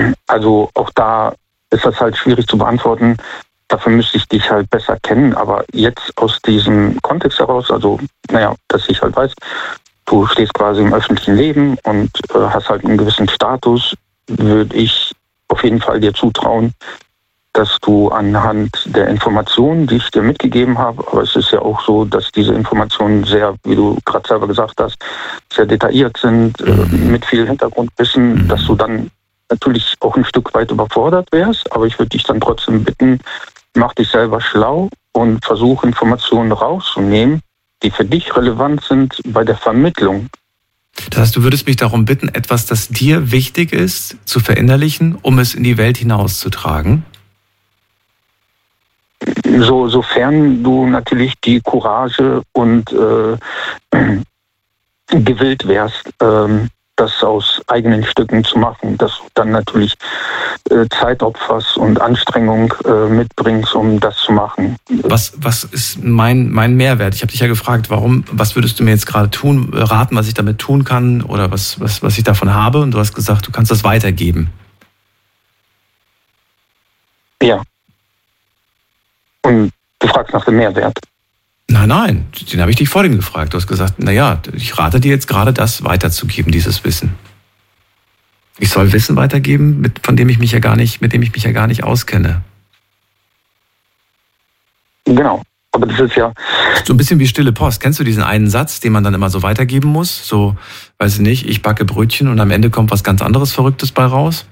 Also auch da ist das halt schwierig zu beantworten. Dafür müsste ich dich halt besser kennen. Aber jetzt aus diesem Kontext heraus, also dass ich halt weiß, du stehst quasi im öffentlichen Leben und hast halt einen gewissen Status, würde ich auf jeden Fall dir zutrauen, dass du anhand der Informationen, die ich dir mitgegeben habe, aber es ist ja auch so, dass diese Informationen sehr, wie du gerade selber gesagt hast, sehr detailliert sind, mit viel Hintergrundwissen, dass du dann natürlich auch ein Stück weit überfordert wärst, aber ich würde dich dann trotzdem bitten, mach dich selber schlau und versuch Informationen rauszunehmen, die für dich relevant sind bei der Vermittlung. Das heißt, du würdest mich darum bitten, etwas, das dir wichtig ist, zu verinnerlichen, um es in die Welt hinauszutragen? Sofern du natürlich die Courage und gewillt wärst, das aus eigenen Stücken zu machen, dass du dann natürlich Zeit opferst und Anstrengung mitbringst, um das zu machen. Was ist mein Mehrwert? Ich habe dich ja gefragt, was würdest du mir jetzt gerade raten, was ich damit tun kann oder was ich davon habe? Und du hast gesagt, du kannst das weitergeben. Ja. Und du fragst nach dem Mehrwert. Nein, den habe ich dich vorhin gefragt. Du hast gesagt, ich rate dir jetzt gerade, das weiterzugeben, dieses Wissen. Ich soll Wissen weitergeben, mit dem ich mich ja gar nicht auskenne. Genau, aber das ist ja... So ein bisschen wie stille Post. Kennst du diesen einen Satz, den man dann immer so weitergeben muss? So, weiß ich nicht, ich backe Brötchen und am Ende kommt was ganz anderes Verrücktes bei raus?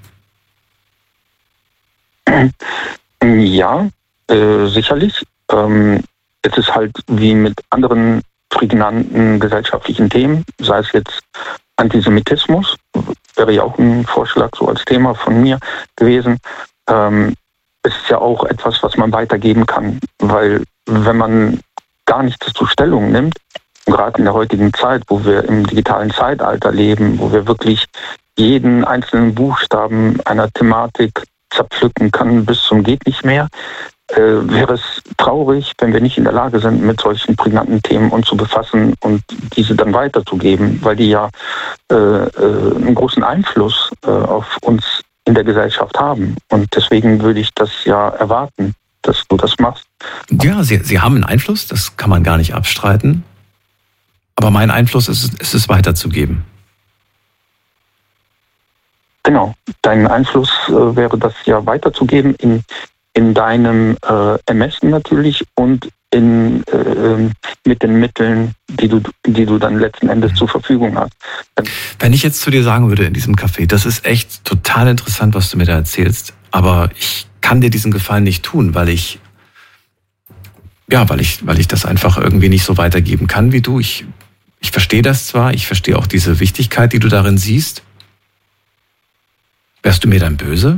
Ja, sicherlich. Es ist halt wie mit anderen prägnanten gesellschaftlichen Themen, sei es jetzt Antisemitismus, wäre ja auch ein Vorschlag so als Thema von mir gewesen. Es ist ja auch etwas, was man weitergeben kann, weil wenn man gar nichts zur Stellung nimmt, gerade in der heutigen Zeit, wo wir im digitalen Zeitalter leben, wo wir wirklich jeden einzelnen Buchstaben einer Thematik zerpflücken kann bis zum geht nicht mehr, wäre es traurig, wenn wir nicht in der Lage sind, mit solchen prägnanten Themen uns zu befassen und diese dann weiterzugeben, weil die ja einen großen Einfluss auf uns in der Gesellschaft haben. Und deswegen würde ich das ja erwarten, dass du das machst. Ja, sie haben einen Einfluss, das kann man gar nicht abstreiten. Aber mein Einfluss ist es weiterzugeben. Genau, dein Einfluss wäre das ja weiterzugeben in deinem Ermessen natürlich und mit den Mitteln, die du dann letzten Endes zur Verfügung hast. Wenn ich jetzt zu dir sagen würde in diesem Café, das ist echt total interessant, was du mir da erzählst, aber ich kann dir diesen Gefallen nicht tun, weil ich das einfach irgendwie nicht so weitergeben kann wie du. Ich verstehe das zwar, ich verstehe auch diese Wichtigkeit, die du darin siehst. Wärst du mir dann böse?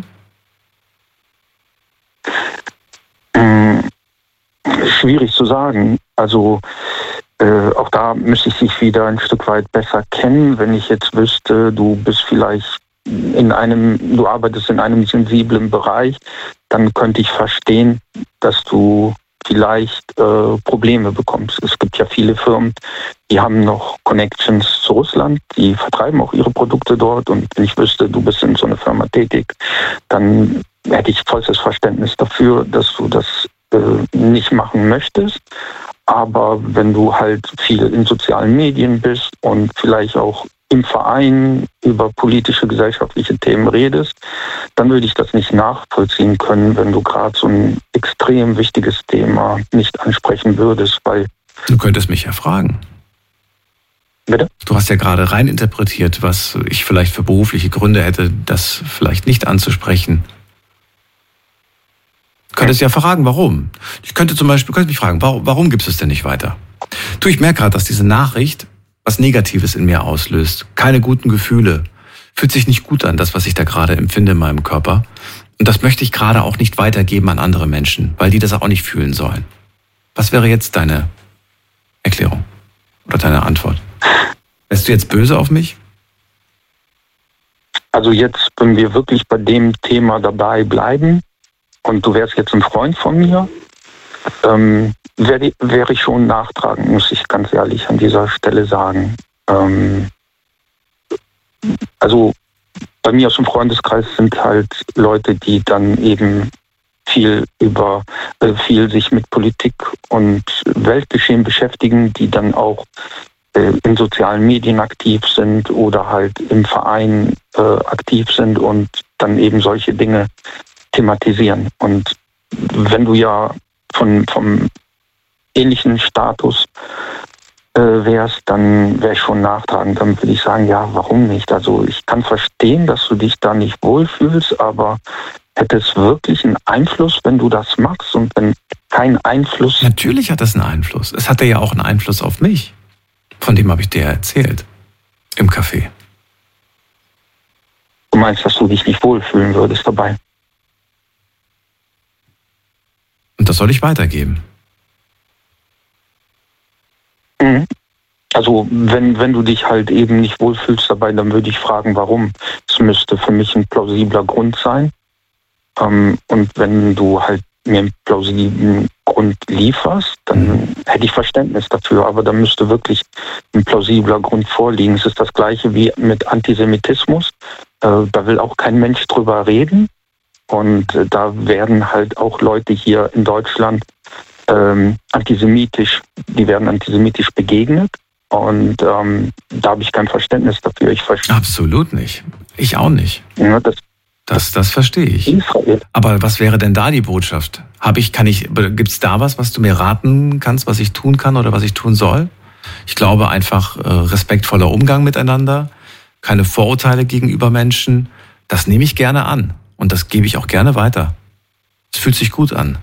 Schwierig zu sagen. Also auch da müsste ich dich wieder ein Stück weit besser kennen. Wenn ich jetzt wüsste, du bist vielleicht du arbeitest in einem sensiblen Bereich, dann könnte ich verstehen, dass du vielleicht Probleme bekommst. Es gibt ja viele Firmen, die haben noch Connections zu Russland, die vertreiben auch ihre Produkte dort und wenn ich wüsste, du bist in so einer Firma tätig, dann hätte ich vollstes Verständnis dafür, dass du das nicht machen möchtest. Aber wenn du halt viel in sozialen Medien bist und vielleicht auch im Verein über politische, gesellschaftliche Themen redest, dann würde ich das nicht nachvollziehen können, wenn du gerade so ein extrem wichtiges Thema nicht ansprechen würdest, weil... Du könntest mich ja fragen. Bitte? Du hast ja gerade rein interpretiert, was ich vielleicht für berufliche Gründe hätte, das vielleicht nicht anzusprechen. Du könntest ja fragen, warum. Ich könnte mich fragen, warum gibst du es denn nicht weiter? Ich merke gerade, dass diese Nachricht was Negatives in mir auslöst. Keine guten Gefühle. Fühlt sich nicht gut an, das, was ich da gerade empfinde in meinem Körper. Und das möchte ich gerade auch nicht weitergeben an andere Menschen, weil die das auch nicht fühlen sollen. Was wäre jetzt deine Erklärung oder deine Antwort? Wärst du jetzt böse auf mich? Also jetzt, wenn wir wirklich bei dem Thema dabei bleiben, und du wärst jetzt ein Freund von mir, wäre ich schon nachtragend, muss ich ganz ehrlich an dieser Stelle sagen. Also bei mir aus dem Freundeskreis sind halt Leute, die dann eben viel sich mit Politik und Weltgeschehen beschäftigen, die dann auch in sozialen Medien aktiv sind oder halt im Verein aktiv sind und dann eben solche Dinge thematisieren. Und wenn du ja vom ähnlichen Status wärst, dann wäre ich schon nachtragend. Dann würde ich sagen, ja, warum nicht? Also ich kann verstehen, dass du dich da nicht wohlfühlst, aber hätte es wirklich einen Einfluss, wenn du das machst und wenn kein Einfluss... Natürlich hat das einen Einfluss. Es hatte ja auch einen Einfluss auf mich. Von dem habe ich dir erzählt. Im Café. Du meinst, dass du dich nicht wohlfühlen würdest dabei? Und das soll ich weitergeben. Also wenn du dich halt eben nicht wohlfühlst dabei, dann würde ich fragen, warum. Es müsste für mich ein plausibler Grund sein. Und wenn du halt mir einen plausiblen Grund lieferst, dann hätte ich Verständnis dafür. Aber da müsste wirklich ein plausibler Grund vorliegen. Es ist das Gleiche wie mit Antisemitismus. Da will auch kein Mensch drüber reden. Und da werden halt auch Leute hier in Deutschland antisemitisch begegnet. Und da habe ich kein Verständnis dafür. Absolut nicht. Ich auch nicht. Ja, das verstehe ich. Israel. Aber was wäre denn da die Botschaft? Gibt's da was du mir raten kannst, was ich tun kann oder was ich tun soll? Ich glaube einfach respektvoller Umgang miteinander, keine Vorurteile gegenüber Menschen. Das nehme ich gerne an und das gebe ich auch gerne weiter. Es fühlt sich gut an.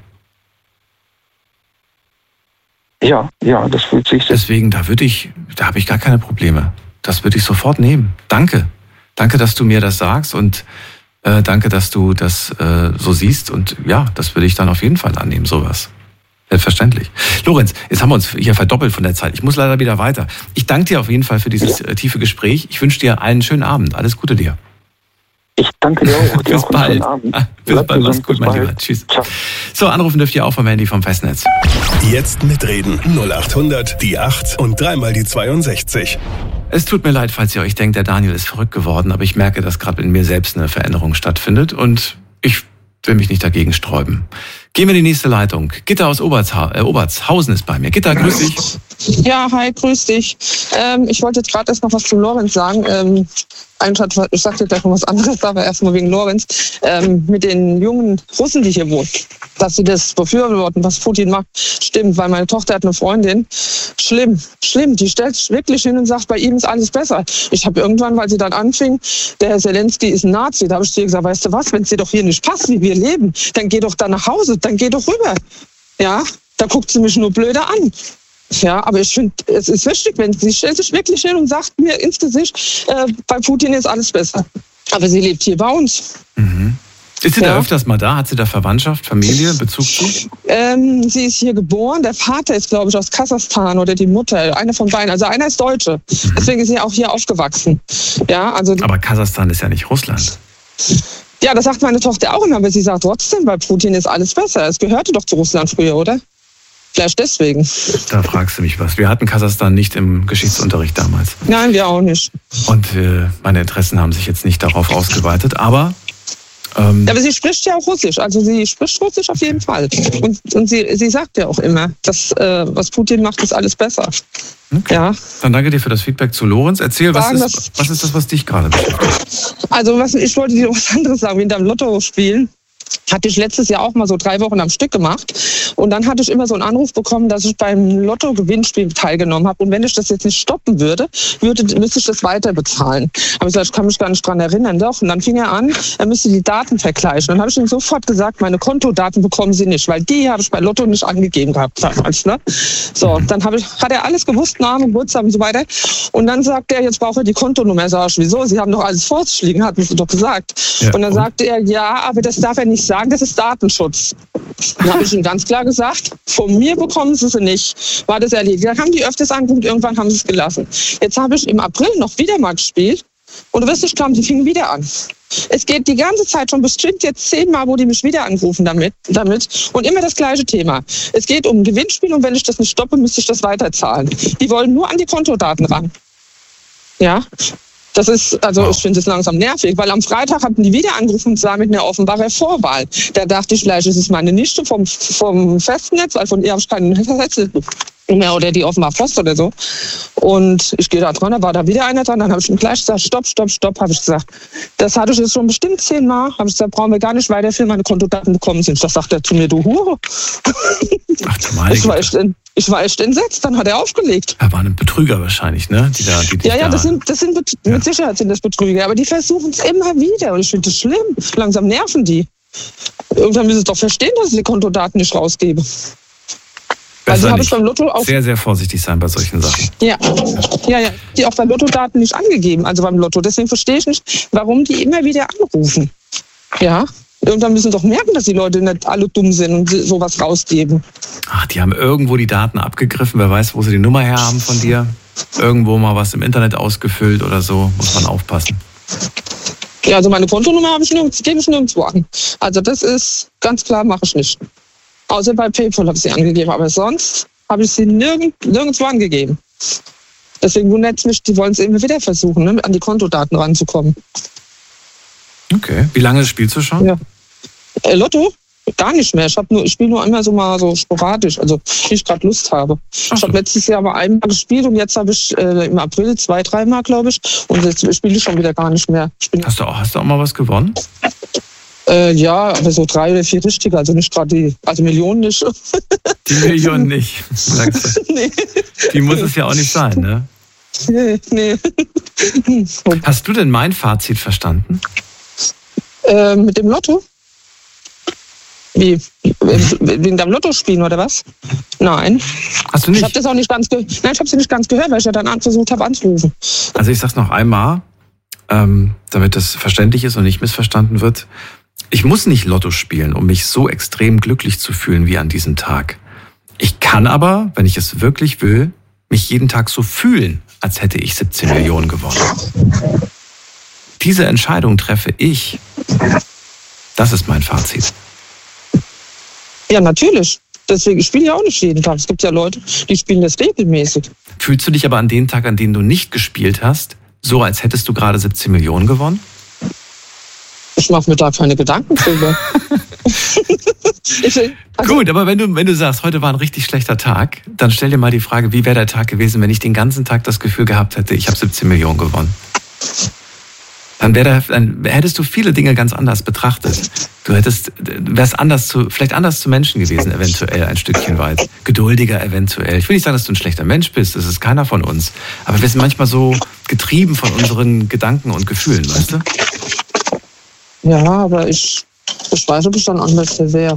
Ja, das fühlt sich... Deswegen, da habe ich gar keine Probleme. Das würde ich sofort nehmen. Danke. Danke, dass du mir das sagst und danke, dass du das so siehst. Und ja, das würde ich dann auf jeden Fall annehmen, sowas. Selbstverständlich. Lorenz, jetzt haben wir uns hier verdoppelt von der Zeit. Ich muss leider wieder weiter. Ich danke dir auf jeden Fall für dieses tiefe Gespräch. Ich wünsche dir einen schönen Abend. Alles Gute dir. Ich danke dir auch. Bis bald. Bis bald. Mach's gut, mein Lieber. Tschüss. Ciao. So, anrufen dürft ihr auch vom Handy vom Festnetz. Jetzt mitreden. 0800 die 8 und dreimal die 62. Es tut mir leid, falls ihr euch denkt, der Daniel ist verrückt geworden, aber ich merke, dass gerade in mir selbst eine Veränderung stattfindet und ich will mich nicht dagegen sträuben. Gehen wir in die nächste Leitung. Gitta aus Obertshausen ist bei mir. Gitta, grüß dich. Ja, hi, grüß dich. Ich wollte jetzt gerade erst noch was zu Lorenz sagen. Ich sagte gleich noch was anderes, aber erstmal wegen Lorenz. Mit den jungen Russen, die hier wohnen, dass sie das befürworten, was Putin macht, stimmt, weil meine Tochter hat eine Freundin. Schlimm. Die stellt sich wirklich hin und sagt, bei ihm ist alles besser. Ich habe irgendwann, weil sie dann anfing, der Herr Zelensky ist ein Nazi, da habe ich zu ihr gesagt, weißt du was, wenn es dir doch hier nicht passt, wie wir leben, dann geh doch da nach Hause, dann geh doch rüber. Ja, da guckt sie mich nur blöder an. Ja, aber ich finde, es ist wichtig, wenn sie stellt sich wirklich hin und sagt mir ins Gesicht, bei Putin ist alles besser. Aber sie lebt hier bei uns. Mhm. Ist sie da öfters mal da? Hat sie da Verwandtschaft, Familie, Bezug zu? Sie ist hier geboren. Der Vater ist, glaube ich, aus Kasachstan oder die Mutter. Eine von beiden. Also einer ist Deutsche. Mhm. Deswegen ist sie auch hier aufgewachsen. Ja, also. Aber Kasachstan ist ja nicht Russland. Ja, das sagt meine Tochter auch immer. Aber sie sagt trotzdem, bei Putin ist alles besser. Es gehörte doch zu Russland früher, oder? Vielleicht deswegen. Da fragst du mich was. Wir hatten Kasachstan nicht im Geschichtsunterricht damals. Nein, wir auch nicht. Und meine Interessen haben sich jetzt nicht darauf ausgeweitet. Aber sie spricht ja auch Russisch. Also sie spricht Russisch auf jeden Fall. Und sie sagt ja auch immer, dass was Putin macht, ist alles besser. Okay. Ja. Dann danke dir für das Feedback zu Lorenz. Erzähl, was ist das, was dich gerade beschäftigt? Also ich wollte dir was anderes sagen, wie in deinem Lotto spielen. Hatte ich letztes Jahr auch mal so 3 Wochen am Stück gemacht. Und dann hatte ich immer so einen Anruf bekommen, dass ich beim Lotto-Gewinnspiel teilgenommen habe. Und wenn ich das jetzt nicht stoppen würde, müsste ich das weiter bezahlen. Aber ich sagte, ich kann mich gar nicht dran erinnern. Doch. Und dann fing er an, er müsste die Daten vergleichen. Und dann habe ich ihm sofort gesagt, meine Kontodaten bekommen Sie nicht, weil die habe ich bei Lotto nicht angegeben gehabt damals. Ne? So, dann hat er alles gewusst, Name, Geburtstag und so weiter. Und dann sagt er, jetzt brauche er die Kontonummer. Sag ich, wieso? Sie haben doch alles vor sich liegen, hatten Sie doch gesagt. Ja, und dann sagte er, ja, aber das darf er nicht sagen, das ist Datenschutz. Dann habe ich ihm ganz klar gesagt, von mir bekommen Sie nicht. War das erledigt. Dann haben die öfters angeguckt, irgendwann haben sie es gelassen. Jetzt habe ich im April noch wieder mal gespielt und du wirst nicht glauben, die fingen wieder an. Es geht die ganze Zeit schon bestimmt jetzt 10-mal, wo die mich wieder anrufen damit und immer das gleiche Thema. Es geht um ein Gewinnspiel und wenn ich das nicht stoppe, müsste ich das weiterzahlen. Die wollen nur an die Kontodaten ran. Ja. Das ist, also ich finde es langsam nervig, weil am Freitag hatten die wieder angerufen und zwar mit einer Offenbarer Vorwahl. Da dachte ich, vielleicht ist es meine Nichte vom Festnetz, weil von ihr habe ich keinen Festnetz mehr oder die Offenbar Post oder so. Und ich gehe da dran, da war da wieder einer dran, dann habe ich ihm gleich gesagt, stopp, habe ich gesagt. Das hatte ich jetzt schon bestimmt 10-mal. Habe ich gesagt, brauchen wir gar nicht weiterführen, meine Kontodaten bekommen sind. Das sagt er zu mir, du Hure. Ach du meine Güte. Ich war echt entsetzt, dann hat er aufgelegt. Er war ein Betrüger wahrscheinlich, ne? Das sind mit Sicherheit sind das Betrüger, aber die versuchen es immer wieder und ich finde das schlimm. Langsam nerven die. Irgendwann müssen sie doch verstehen, dass ich die Kontodaten nicht rausgebe. Also habe ich beim Lotto auch sehr, sehr vorsichtig sein bei solchen Sachen. Ja, die auch bei Lottodaten nicht angegeben, also beim Lotto. Deswegen verstehe ich nicht, warum die immer wieder anrufen. Ja. Irgendwann müssen doch merken, dass die Leute nicht alle dumm sind und sowas rausgeben. Ach, die haben irgendwo die Daten abgegriffen. Wer weiß, wo sie die Nummer her haben von dir. Irgendwo mal was im Internet ausgefüllt oder so. Muss man aufpassen. Ja, also meine Kontonummer gebe ich nirgendwo an. Also das ist ganz klar, mache ich nicht. Außer bei PayPal habe ich sie angegeben. Aber sonst habe ich sie nirgendwo angegeben. Deswegen wundert es mich, die wollen es immer wieder versuchen, ne, an die Kontodaten ranzukommen. Okay. Wie lange spielst du schon? Ja. Lotto? Gar nicht mehr. Ich spiele nur einmal so sporadisch, also wie ich gerade Lust habe. So. Ich habe letztes Jahr mal einmal gespielt und jetzt habe ich im April 2-3 Mal, glaube ich. Und jetzt spiele ich schon wieder gar nicht mehr. Hast du auch mal was gewonnen? Ja, aber so 3 oder 4 richtige, also nicht gerade also Millionen nicht. Die Millionen nicht, sagst du. Nee. Die muss es ja auch nicht sein, ne? Nee. Hast du denn mein Fazit verstanden? Mit dem Lotto? Wie? Wegen deinem Lotto spielen oder was? Nein. Hast du nicht? Ich habe das auch nicht ganz gehört. Nein, ich habe sie nicht ganz gehört, weil ich ja dann versucht habe anzurufen. Also ich sag's noch einmal, damit das verständlich ist und nicht missverstanden wird. Ich muss nicht Lotto spielen, um mich so extrem glücklich zu fühlen wie an diesem Tag. Ich kann aber, wenn ich es wirklich will, mich jeden Tag so fühlen, als hätte ich 17 Millionen gewonnen. Diese Entscheidung treffe ich. Das ist mein Fazit. Ja, natürlich. Deswegen, ich spiele ja auch nicht jeden Tag. Es gibt ja Leute, die spielen das regelmäßig. Fühlst du dich aber an den Tag, an dem du nicht gespielt hast, so als hättest du gerade 17 Millionen gewonnen? Ich mache mir da keine Gedanken drüber. Gut, aber wenn du sagst, heute war ein richtig schlechter Tag, dann stell dir mal die Frage, wie wäre der Tag gewesen, wenn ich den ganzen Tag das Gefühl gehabt hätte, ich habe 17 Millionen gewonnen. Dann hättest du viele Dinge ganz anders betrachtet. Wärst vielleicht anders zu Menschen gewesen, eventuell ein Stückchen weit. Geduldiger eventuell. Ich will nicht sagen, dass du ein schlechter Mensch bist, das ist keiner von uns. Aber wir sind manchmal so getrieben von unseren Gedanken und Gefühlen, weißt du? Ja, aber ich weiß, ob ich dann anders wäre.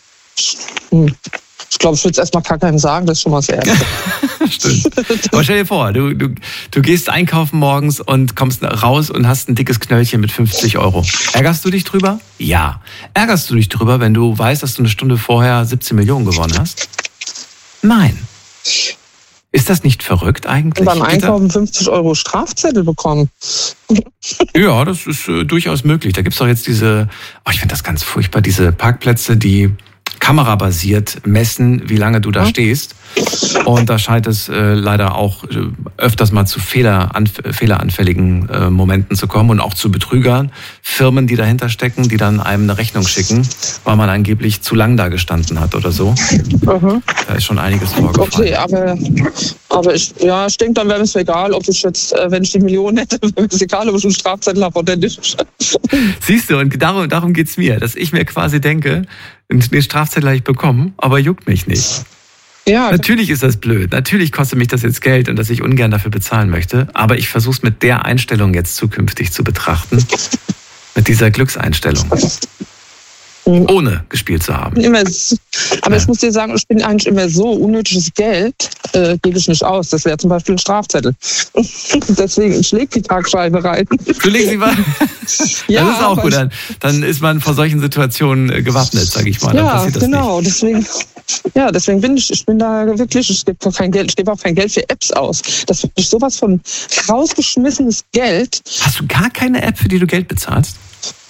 Ich glaube, ich würde es erstmal gar keinem sagen, das ist schon mal sehr ernst. Stimmt. Aber stell dir vor, du gehst einkaufen morgens und kommst raus und hast ein dickes Knöllchen mit 50 Euro. Ärgerst du dich drüber? Ja. Ärgerst du dich drüber, wenn du weißt, dass du eine Stunde vorher 17 Millionen gewonnen hast? Nein. Ist das nicht verrückt eigentlich? Und beim Einkaufen 50 Euro Strafzettel bekommen. Ja, das ist durchaus möglich. Da gibt's doch jetzt ich finde das ganz furchtbar, diese Parkplätze, die kamerabasiert messen, wie lange du da stehst. Und da scheint es leider auch öfters mal zu fehleranfälligen Momenten zu kommen und auch zu Betrügern, Firmen, die dahinter stecken, die dann einem eine Rechnung schicken, weil man angeblich zu lang da gestanden hat oder so. Mhm. Da ist schon einiges vorgefallen. Okay, aber ich denke, dann wäre es egal, ob ich jetzt, wenn ich die Millionen hätte, wäre es egal, ob ich einen Strafzettel habe oder nicht. Siehst du, und darum geht's mir, dass ich mir quasi denke, den Strafzettel habe ich bekommen, aber juckt mich nicht. Ja. Natürlich ist das blöd. Natürlich kostet mich das jetzt Geld und dass ich ungern dafür bezahlen möchte. Aber ich versuche es mit der Einstellung jetzt zukünftig zu betrachten. Mit dieser Glückseinstellung. Ohne gespielt zu haben. Aber ich muss dir sagen, ich bin eigentlich immer so, unnötiges Geld gebe ich nicht aus. Das wäre zum Beispiel ein Strafzettel. Deswegen, ich lege die Tragscheibe rein. Du legst sie rein? Ja, das ist auch gut. Dann ist man vor solchen Situationen gewappnet, sage ich mal. Dann ja, genau. Nicht. Deswegen bin ich bin da wirklich, ich gebe auch kein Geld für Apps aus. Das ist wirklich sowas von rausgeschmissenes Geld. Hast du gar keine App, für die du Geld bezahlst?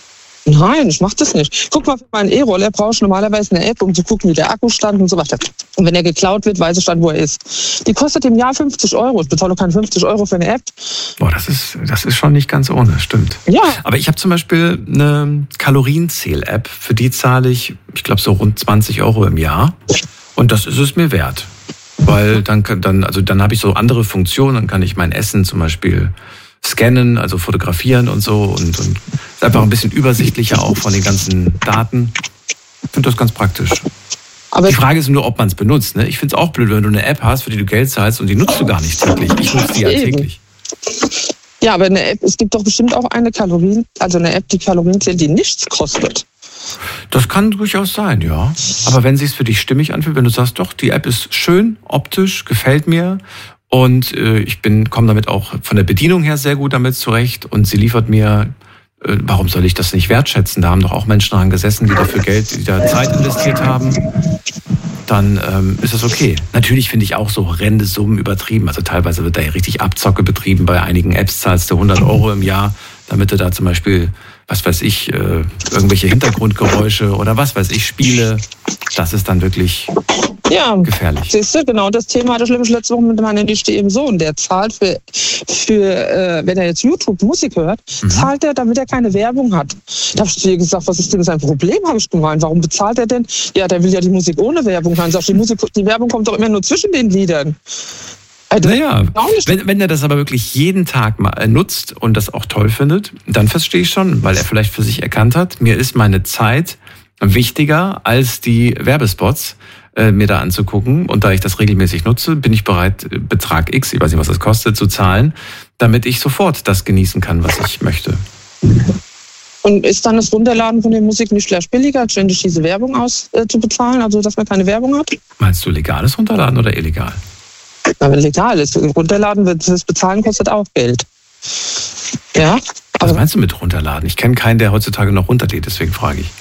Nein, ich mache das nicht. Guck mal, für meinen E-Roller brauche ich normalerweise eine App, um zu gucken, wie der Akku stand und so weiter. Und wenn er geklaut wird, weiß ich dann, wo er ist. Die kostet im Jahr 50 €. Ich bezahle keine 50 € für eine App. Boah, das ist schon nicht ganz ohne, stimmt. Ja. Aber ich habe zum Beispiel eine Kalorienzähl-App, für die zahle ich glaube, so rund 20 € im Jahr. Und das ist es mir wert. Weil dann habe ich so andere Funktionen, dann kann ich mein Essen zum Beispiel scannen, also fotografieren und so und ist einfach ein bisschen übersichtlicher auch von den ganzen Daten. Ich finde das ganz praktisch. Aber die Frage ist nur, ob man es benutzt. Ne? Ich finde es auch blöd, wenn du eine App hast, für die du Geld zahlst und die nutzt du gar nicht täglich. Ich nutze die ja täglich. Ja, aber eine App, es gibt doch bestimmt auch eine App, die Kalorien zählt, die nichts kostet. Das kann durchaus sein, ja. Aber wenn es sich für dich stimmig anfühlt, wenn du sagst, doch, die App ist schön, optisch, gefällt mir und ich komme damit auch von der Bedienung her sehr gut damit zurecht und sie liefert mir, warum soll ich das nicht wertschätzen? Da haben doch auch Menschen dran gesessen, die dafür Geld, die da Zeit investiert haben. Dann ist das okay. Natürlich finde ich auch so Rendesummen übertrieben. Also teilweise wird da ja richtig Abzocke betrieben. Bei einigen Apps zahlst du 100 € im Jahr, damit du da zum Beispiel, was weiß ich, irgendwelche Hintergrundgeräusche oder was weiß ich, Spiele. Das ist dann wirklich gefährlich. Siehst du, genau das Thema hatte ich nämlich letzte Woche mit meinem nichtigen Sohn. Der zahlt für wenn er jetzt YouTube-Musik hört, zahlt er, damit er keine Werbung hat. Da habe ich zu ihr gesagt, was ist denn sein Problem, habe ich gemeint. Warum bezahlt er denn? Ja, der will ja die Musik ohne Werbung hören. Die Werbung kommt doch immer nur zwischen den Liedern. Naja, wenn er das aber wirklich jeden Tag mal nutzt und das auch toll findet, dann verstehe ich schon, weil er vielleicht für sich erkannt hat, mir ist meine Zeit wichtiger als die Werbespots, mir da anzugucken. Und da ich das regelmäßig nutze, bin ich bereit, Betrag X, ich weiß nicht, was das kostet, zu zahlen, damit ich sofort das genießen kann, was ich möchte. Und ist dann das Runterladen von der Musik nicht vielleicht billiger, als ständig diese Werbung zu bezahlen, also dass man keine Werbung hat? Meinst du legales Runterladen oder illegal? Na, wenn legal ist. Runterladen, das Bezahlen kostet auch Geld. Ja. Was meinst du mit runterladen? Ich kenne keinen, der heutzutage noch runterlädt, deswegen frage ich.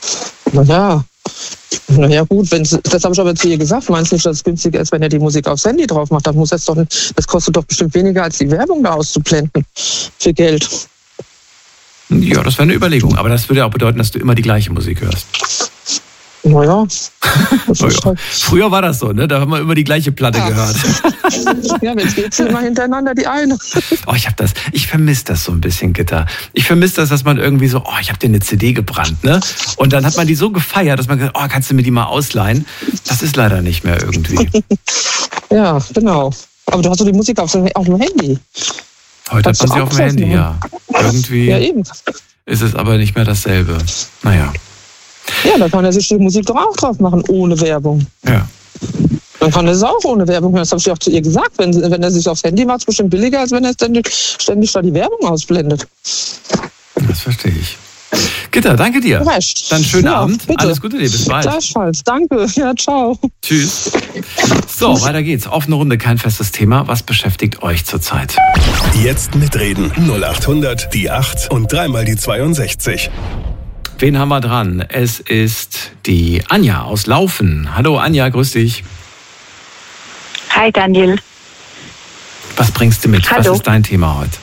Naja gut, das habe ich aber zu ihr gesagt. Meinst du nicht, dass es günstiger ist, wenn er die Musik aufs Handy drauf macht? Das kostet doch bestimmt weniger, als die Werbung da auszublenden für Geld. Ja, das wäre eine Überlegung. Aber das würde ja auch bedeuten, dass du immer die gleiche Musik hörst. Naja. Früher war das so, ne? Da haben wir immer die gleiche Platte gehört. Ja, jetzt geht's immer hintereinander die eine. Oh, ich vermisse das so ein bisschen, Gitta. Ich vermisse das, dass man irgendwie so, ich habe dir eine CD gebrannt, ne? Und dann hat man die so gefeiert, dass man gesagt, kannst du mir die mal ausleihen? Das ist leider nicht mehr irgendwie. Ja, genau. Aber du hast doch die Musik auf dem Handy. Heute hat man sie auf dem Handy, ja. Irgendwie ist es aber nicht mehr dasselbe. Naja. Ja, dann kann er sich die Musik doch auch drauf machen, ohne Werbung. Ja. Dann kann er es auch ohne Werbung hören. Das habe ich auch zu ihr gesagt. Wenn er sich aufs Handy macht, ist es bestimmt billiger, als wenn er ständig da die Werbung ausblendet. Das verstehe ich. Gitta, danke dir. Recht. Dann schönen Abend. Bitte. Alles Gute dir. Bis bald. Gleichfalls. Danke. Ja, ciao. Tschüss. So, weiter geht's. Offene Runde, kein festes Thema. Was beschäftigt euch zurzeit? Jetzt mitreden. 0800 die 8 und dreimal die 62. Wen haben wir dran? Es ist die Anja aus Laufen. Hallo Anja, grüß dich. Hi Daniel. Was bringst du mit? Hallo. Was ist dein Thema heute?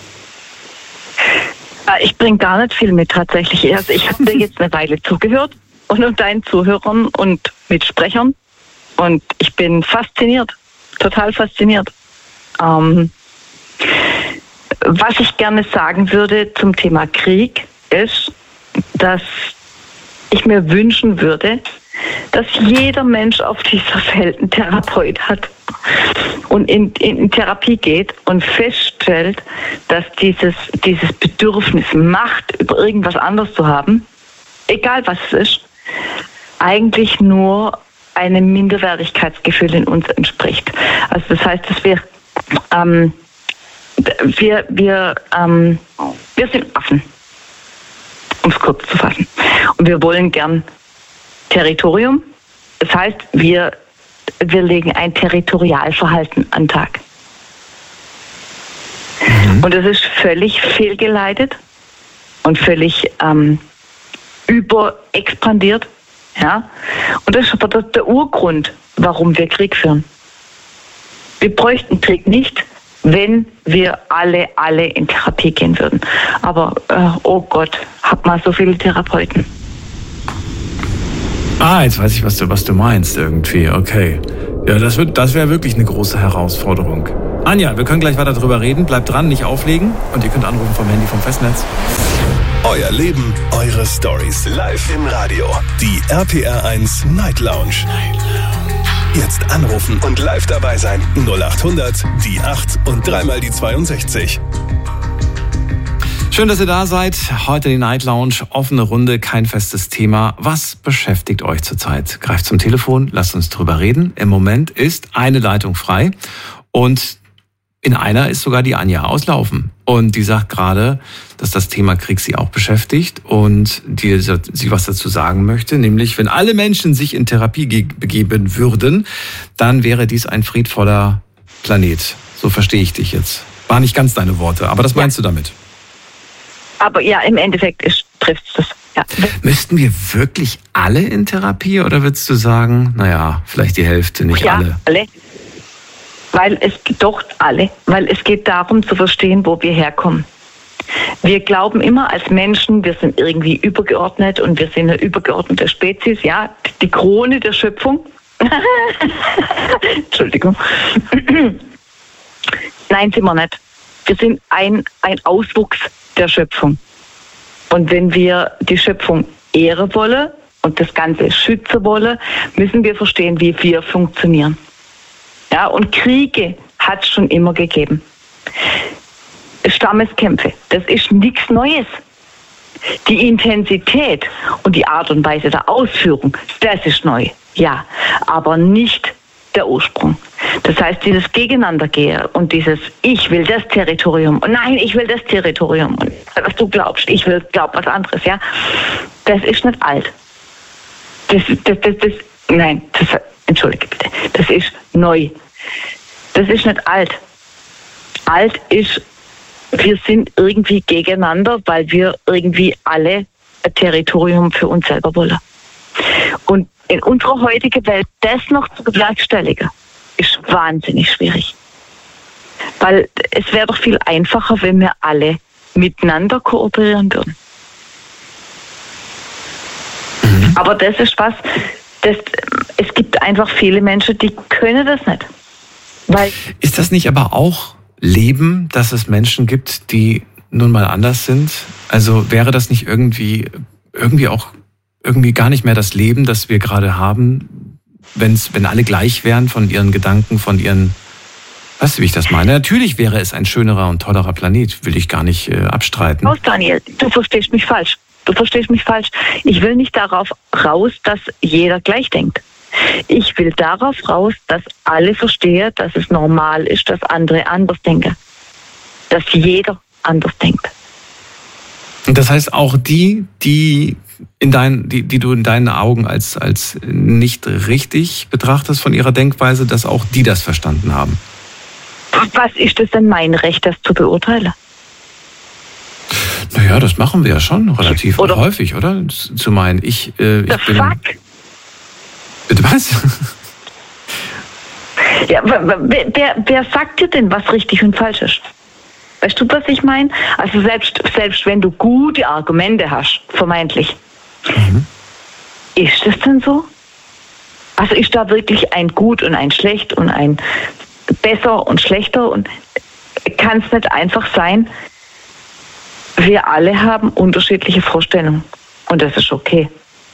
Ich bringe gar nicht viel mit tatsächlich. Also ich habe dir jetzt eine Weile zugehört und deinen Zuhörern und Mitsprechern und ich bin fasziniert, total fasziniert. Was ich gerne sagen würde zum Thema Krieg ist, dass ich mir wünschen würde, dass jeder Mensch auf dieser Welt einen Therapeut hat und in Therapie geht und feststellt, dass dieses Bedürfnis, Macht über irgendwas anderes zu haben, egal was es ist, eigentlich nur einem Minderwertigkeitsgefühl in uns entspricht. Also das heißt, dass wir sind Affen, um es kurz zu fassen. Und wir wollen gern Territorium. Das heißt, wir legen ein Territorialverhalten an den Tag. Und das ist völlig fehlgeleitet und völlig überexpandiert. Ja? Und das ist aber der Urgrund, warum wir Krieg führen. Wir bräuchten Krieg nicht, wenn wir alle in Therapie gehen würden. Aber, oh Gott, hab mal so viele Therapeuten. Jetzt weiß ich, was du meinst irgendwie. Okay. Ja, das wäre wirklich eine große Herausforderung. Anja, wir können gleich weiter drüber reden. Bleibt dran, nicht auflegen. Und ihr könnt anrufen vom Handy vom Festnetz. Euer Leben, eure Stories. Live im Radio. Die RPR1 Night Lounge. Jetzt anrufen und live dabei sein. 0800 die 8 und 3 die 62. Schön, dass ihr da seid. Heute die Night Lounge, offene Runde, kein festes Thema. Was beschäftigt euch zurzeit? Greift zum Telefon, lasst uns drüber reden. Im Moment ist eine Leitung frei und in einer ist sogar die Anja auslaufen. Und die sagt gerade, dass das Thema Krieg sie auch beschäftigt und sie was dazu sagen möchte. Nämlich, wenn alle Menschen sich in Therapie begeben würden, dann wäre dies ein friedvoller Planet. So verstehe ich dich jetzt. War nicht ganz deine Worte, aber das meinst du damit? Aber ja, im Endeffekt trifft es das. Ja. Müssten wir wirklich alle in Therapie oder würdest du sagen, naja, vielleicht die Hälfte, nicht alle? Alle. Weil es geht darum zu verstehen, wo wir herkommen. Wir glauben immer als Menschen, wir sind irgendwie übergeordnet und wir sind eine übergeordnete Spezies, ja, die Krone der Schöpfung. Entschuldigung. Nein, sind wir nicht. Wir sind ein Auswuchs der Schöpfung. Und wenn wir die Schöpfung ehren wollen und das Ganze schützen wollen, müssen wir verstehen, wie wir funktionieren. Ja, und Kriege hat es schon immer gegeben. Stammeskämpfe, das ist nichts Neues. Die Intensität und die Art und Weise der Ausführung, das ist neu, ja, aber nicht der Ursprung. Das heißt, dieses Gegeneinandergehen und dieses Ich will das Territorium und nein, ich will das Territorium und was du glaubst, ich glaub was anderes, ja, das ist nicht alt. Entschuldige bitte, das ist neu. Das ist nicht alt. Alt ist, wir sind irgendwie gegeneinander, weil wir irgendwie alle ein Territorium für uns selber wollen. Und in unserer heutigen Welt das noch zu bewerkstelligen, ist wahnsinnig schwierig. Weil es wäre doch viel einfacher, wenn wir alle miteinander kooperieren würden. Aber das ist was, es gibt einfach viele Menschen, die können das nicht. Ist das nicht aber auch Leben, dass es Menschen gibt, die nun mal anders sind? Also wäre das nicht irgendwie gar nicht mehr das Leben, das wir gerade haben, wenn alle gleich wären von ihren Gedanken, von ihren, weißt du, wie ich das meine? Natürlich wäre es ein schönerer und tollerer Planet, will ich gar nicht abstreiten. Daniel, du verstehst mich falsch. Ich will nicht darauf raus, dass jeder gleich denkt. Ich will darauf raus, dass alle verstehen, dass es normal ist, dass andere anders denken. Dass jeder anders denkt. Und das heißt auch die du in deinen Augen als nicht richtig betrachtest von ihrer Denkweise, dass auch die das verstanden haben. Was ist es denn mein Recht, das zu beurteilen? Naja, das machen wir ja schon relativ häufig, oder? Zu meinen, ich bin... Fuck? Bitte was? Ja, wer sagt dir denn, was richtig und falsch ist? Weißt du, was ich meine? Also selbst wenn du gute Argumente hast, vermeintlich, ist das denn so? Also ist da wirklich ein Gut und ein Schlecht und ein Besser und Schlechter? Und kann es nicht einfach sein, wir alle haben unterschiedliche Vorstellungen und das ist okay.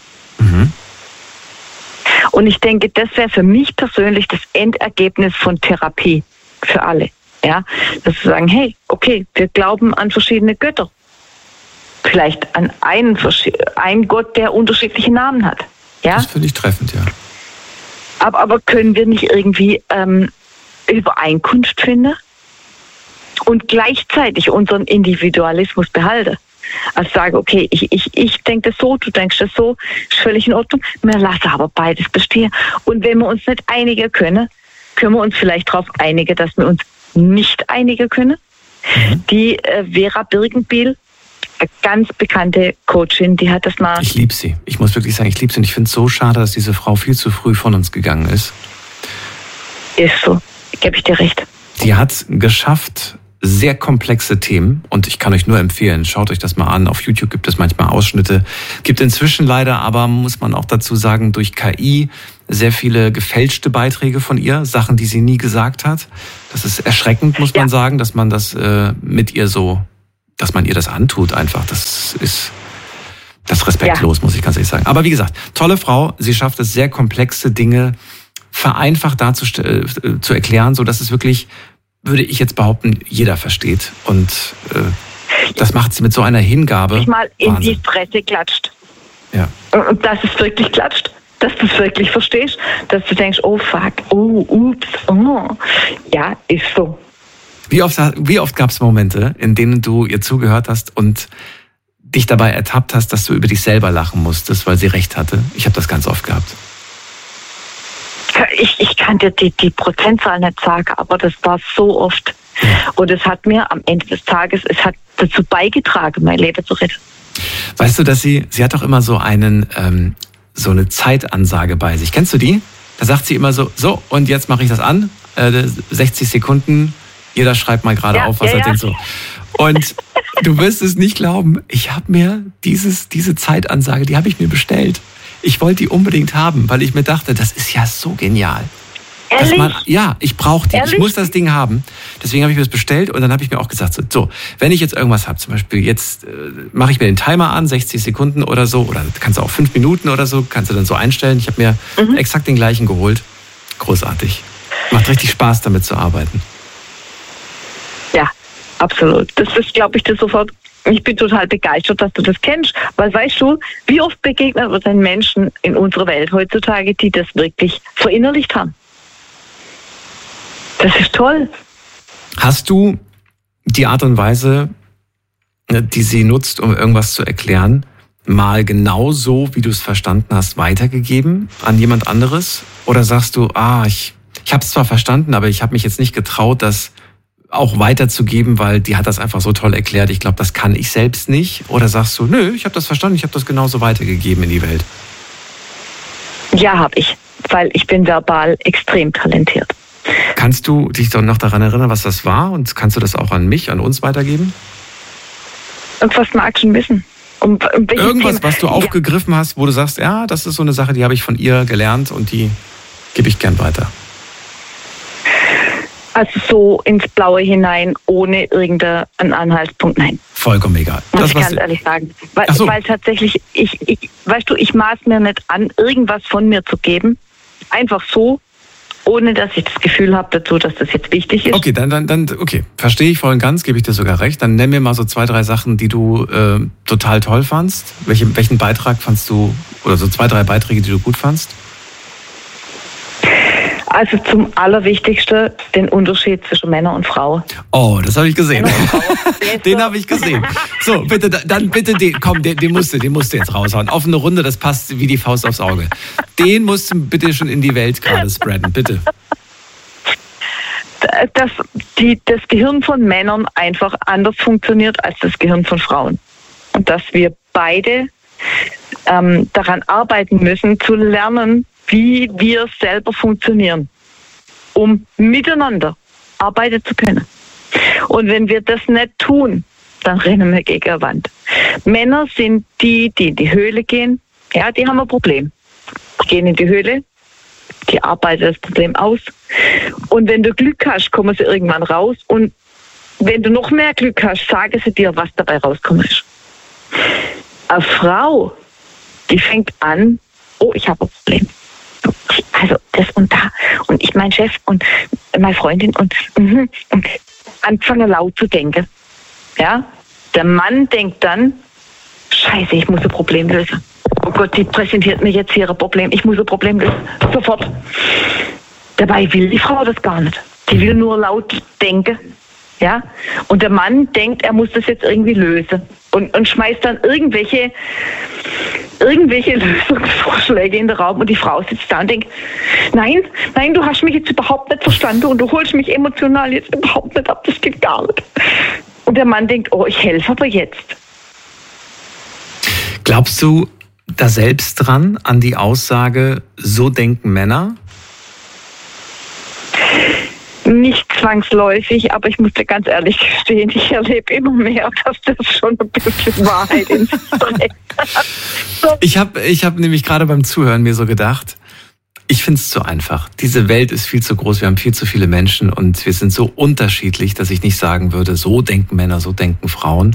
Und ich denke, das wäre für mich persönlich das Endergebnis von Therapie für alle. Ja, dass wir sagen, hey, okay, wir glauben an verschiedene Götter. Vielleicht an einen Gott, der unterschiedliche Namen hat. Ja? Das finde ich treffend, ja. Aber können wir nicht irgendwie Übereinkunft finden und gleichzeitig unseren Individualismus behalten? Also sage, okay, ich denke das so, du denkst das so, ist völlig in Ordnung. Wir lassen aber beides bestehen. Und wenn wir uns nicht einigen können wir uns vielleicht darauf einigen, dass wir uns nicht einigen können. Die Vera Birkenbiel, eine ganz bekannte Coachin, die hat das mal... Ich liebe sie. Ich muss wirklich sagen, ich liebe sie. Und ich finde es so schade, dass diese Frau viel zu früh von uns gegangen ist. Ist so. Gebe ich dir recht. Die hat geschafft, sehr komplexe Themen, und ich kann euch nur empfehlen, schaut euch das mal an. Auf YouTube gibt es manchmal Ausschnitte. Gibt inzwischen leider, aber muss man auch dazu sagen, durch KI sehr viele gefälschte Beiträge von ihr, Sachen, die sie nie gesagt hat. Das ist erschreckend, muss man sagen, dass man das mit ihr so, dass man ihr das antut einfach. Das ist respektlos, muss ich ganz ehrlich sagen. Aber wie gesagt, tolle Frau. Sie schafft es, sehr komplexe Dinge vereinfacht zu erklären, so dass es wirklich, würde ich jetzt behaupten, jeder versteht. Und das macht sie mit so einer Hingabe. Dich mal in die Fresse klatscht. Ja. Und dass es wirklich klatscht. Dass du es wirklich verstehst. Dass du denkst, oh fuck, oh, ups, oh. Ja, ist so. Wie oft gab es Momente, in denen du ihr zugehört hast und dich dabei ertappt hast, dass du über dich selber lachen musstest, weil sie recht hatte? Ich habe das ganz oft gehabt. Ich kann dir die Prozentzahl nicht sagen, aber das war so oft. Und es hat mir am Ende des Tages, es hat dazu beigetragen, mein Leben zu retten. Weißt du, dass sie hat doch immer so eine Zeitansage bei sich. Kennst du die? Da sagt sie immer so, und jetzt mache ich das an, 60 Sekunden, jeder schreibt mal gerade auf, was er denkt so. Und du wirst es nicht glauben, ich habe mir diese Zeitansage, die habe ich mir bestellt. Ich wollte die unbedingt haben, weil ich mir dachte, das ist ja so genial. Ehrlich? Ich brauche die, Ehrlich? Ich muss das Ding haben. Deswegen habe ich mir das bestellt und dann habe ich mir auch gesagt, so, wenn ich jetzt irgendwas habe, zum Beispiel jetzt mache ich mir den Timer an, 60 Sekunden oder so, oder kannst du auch 5 Minuten oder so, kannst du dann so einstellen. Ich habe mir exakt den gleichen geholt. Großartig. Macht richtig Spaß, damit zu arbeiten. Ja, absolut. Das ist, glaube ich, das sofort. Ich bin total begeistert, dass du das kennst, weil weißt du, wie oft begegnet uns den Menschen in unserer Welt heutzutage, die das wirklich verinnerlicht haben. Das ist toll. Hast du die Art und Weise, die sie nutzt, um irgendwas zu erklären, mal genau so, wie du es verstanden hast, weitergegeben an jemand anderes? Oder sagst du, ich habe es zwar verstanden, aber ich habe mich jetzt nicht getraut, das auch weiterzugeben, weil die hat das einfach so toll erklärt. Ich glaube, das kann ich selbst nicht. Oder sagst du, nö, ich habe das verstanden, ich habe das genauso weitergegeben in die Welt? Ja, habe ich, weil ich bin verbal extrem talentiert. Kannst du dich doch noch daran erinnern, was das war? Und kannst du das auch an mich, an uns weitergeben? Und was magst du wissen? Irgendwas, Thema? Was du aufgegriffen hast, wo du sagst, ja, das ist so eine Sache, die habe ich von ihr gelernt und die gebe ich gern weiter. Also so ins Blaue hinein, ohne irgendeinen Anhaltspunkt, nein. Vollkommen egal. Muss ich ganz ehrlich sagen. Weil tatsächlich, ich maß mir nicht an, irgendwas von mir zu geben. Einfach so, ohne dass ich das Gefühl habe dazu, dass das jetzt wichtig ist. Okay, okay, verstehe ich voll und ganz, gebe ich dir sogar recht. Dann nenn mir mal so 2, 3 Sachen, die du total toll fandst. Welchen Beitrag fandst du, oder so 2, 3 Beiträge, die du gut fandst? Also zum Allerwichtigsten den Unterschied zwischen Männer und Frau. Oh, das habe ich gesehen. Den habe ich gesehen. So, bitte, dann bitte den musst du jetzt raushauen. Offene Runde, das passt wie die Faust aufs Auge. Den musst du bitte schon in die Welt gerade spreaden, bitte. Dass das Gehirn von Männern einfach anders funktioniert als das Gehirn von Frauen. Und dass wir beide daran arbeiten müssen, zu lernen, wie wir selber funktionieren, um miteinander arbeiten zu können. Und wenn wir das nicht tun, dann rennen wir gegen eine Wand. Männer sind die in die Höhle gehen, ja, die haben ein Problem. Die gehen in die Höhle, die arbeiten das Problem aus. Und wenn du Glück hast, kommen sie irgendwann raus. Und wenn du noch mehr Glück hast, sagen sie dir, was dabei rauskommt. Eine Frau, die fängt an, ich habe ein Problem. Also das und da und ich mein Chef und meine Freundin und anfangen laut zu denken. Ja, der Mann denkt dann, Scheiße, ich muss ein Problem lösen. Oh Gott, die präsentiert mir jetzt hier ein Problem. Ich muss ein Problem lösen. Sofort. Dabei will die Frau das gar nicht. Die will nur laut denken. Ja? Und der Mann denkt, er muss das jetzt irgendwie lösen. Und schmeißt dann irgendwelche Lösungsvorschläge in den Raum und die Frau sitzt da und denkt, nein, du hast mich jetzt überhaupt nicht verstanden und du holst mich emotional jetzt überhaupt nicht ab, das geht gar nicht. Und der Mann denkt, ich helfe aber jetzt. Glaubst du da selbst dran, an die Aussage, so denken Männer? Nicht zwangsläufig, aber ich muss dir ganz ehrlich gestehen, ich erlebe immer mehr, dass das schon ein bisschen Wahrheit in sich trägt. Ich hab nämlich gerade beim Zuhören mir so gedacht, ich finde es zu einfach. Diese Welt ist viel zu groß, wir haben viel zu viele Menschen und wir sind so unterschiedlich, dass ich nicht sagen würde, so denken Männer, so denken Frauen.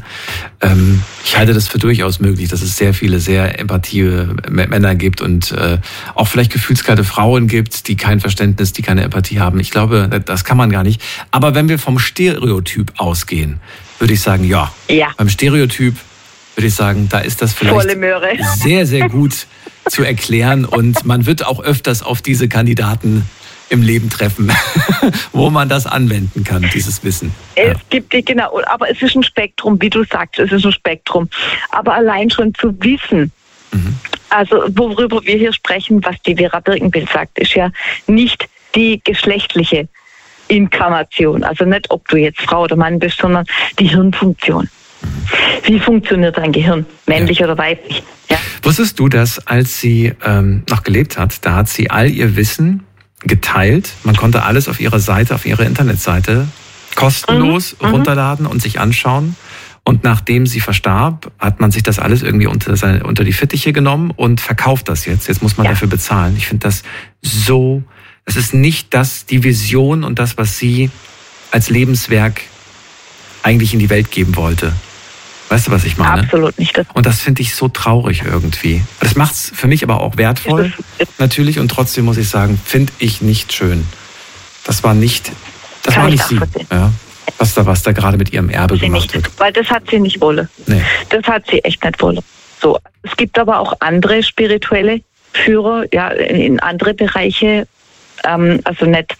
Ich halte das für durchaus möglich, dass es sehr viele, sehr empathie Männer gibt und auch vielleicht gefühlskalte Frauen gibt, die kein Verständnis, die keine Empathie haben. Ich glaube, das kann man gar nicht. Aber wenn wir vom Stereotyp ausgehen, würde ich sagen, ja. Beim Stereotyp würde ich sagen, da ist das vielleicht sehr, sehr gut zu erklären und man wird auch öfters auf diese Kandidaten im Leben treffen, wo man das anwenden kann, dieses Wissen. Es gibt, genau, aber es ist ein Spektrum, wie du sagst, es ist ein Spektrum. Aber allein schon zu wissen, also worüber wir hier sprechen, was die Vera Birkenbild sagt, ist ja nicht die geschlechtliche Inkarnation, also nicht, ob du jetzt Frau oder Mann bist, sondern die Hirnfunktion. Wie funktioniert dein Gehirn, männlich oder weiblich? Ja. Wusstest du, dass als sie noch gelebt hat, da hat sie all ihr Wissen geteilt. Man konnte alles auf ihrer Seite, auf ihrer Internetseite kostenlos runterladen und sich anschauen. Und nachdem sie verstarb, hat man sich das alles irgendwie unter die Fittiche genommen und verkauft das jetzt. Jetzt muss man dafür bezahlen. Ich finde das so, es ist nicht die Vision und das, was sie als Lebenswerk eigentlich in die Welt geben wollte. Weißt du, was ich meine? Absolut nicht. Und das finde ich so traurig irgendwie. Das macht es für mich aber auch wertvoll, natürlich. Und trotzdem muss ich sagen, finde ich nicht schön. Das war nicht sie. Ja, was da gerade mit ihrem Erbe gemacht wird. Weil das hat sie nicht wollen. Nee. Das hat sie echt nicht wollen. So, es gibt aber auch andere spirituelle Führer, ja, in andere Bereiche, also nicht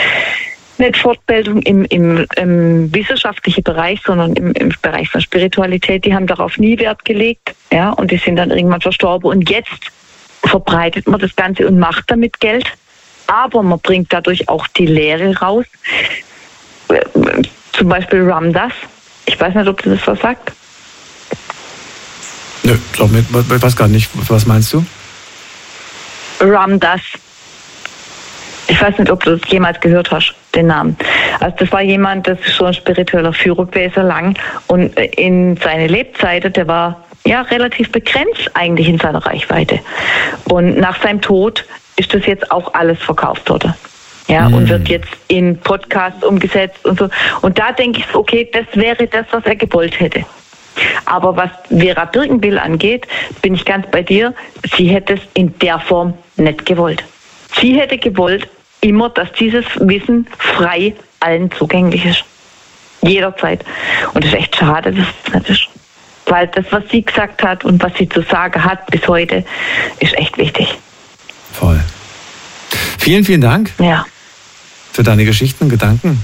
Fortbildung im wissenschaftlichen Bereich, sondern im Bereich von Spiritualität, die haben darauf nie Wert gelegt, ja, und die sind dann irgendwann verstorben und jetzt verbreitet man das Ganze und macht damit Geld, aber man bringt dadurch auch die Lehre raus, zum Beispiel Ram Dass, ich weiß nicht, ob du das was sagt. Nö, ich weiß gar nicht, was meinst du? Ram Dass. Ich weiß nicht, ob du das jemals gehört hast, den Namen. Also das war jemand, das ist so ein spiritueller Führer gewesen lang und in seine Lebzeiten, der war ja relativ begrenzt eigentlich in seiner Reichweite. Und nach seinem Tod ist das jetzt auch alles verkauft worden. Ja, und wird jetzt in Podcasts umgesetzt und so. Und da denke ich, okay, das wäre das, was er gewollt hätte. Aber was Vera Birkenbild angeht, bin ich ganz bei dir, sie hätte es in der Form nicht gewollt. Sie hätte gewollt, immer, dass dieses Wissen frei allen zugänglich ist. Jederzeit. Und es ist echt schade, dass es nicht ist. Weil das, was sie gesagt hat und was sie zu sagen hat bis heute, ist echt wichtig. Voll. Vielen, vielen Dank für deine Geschichten und Gedanken.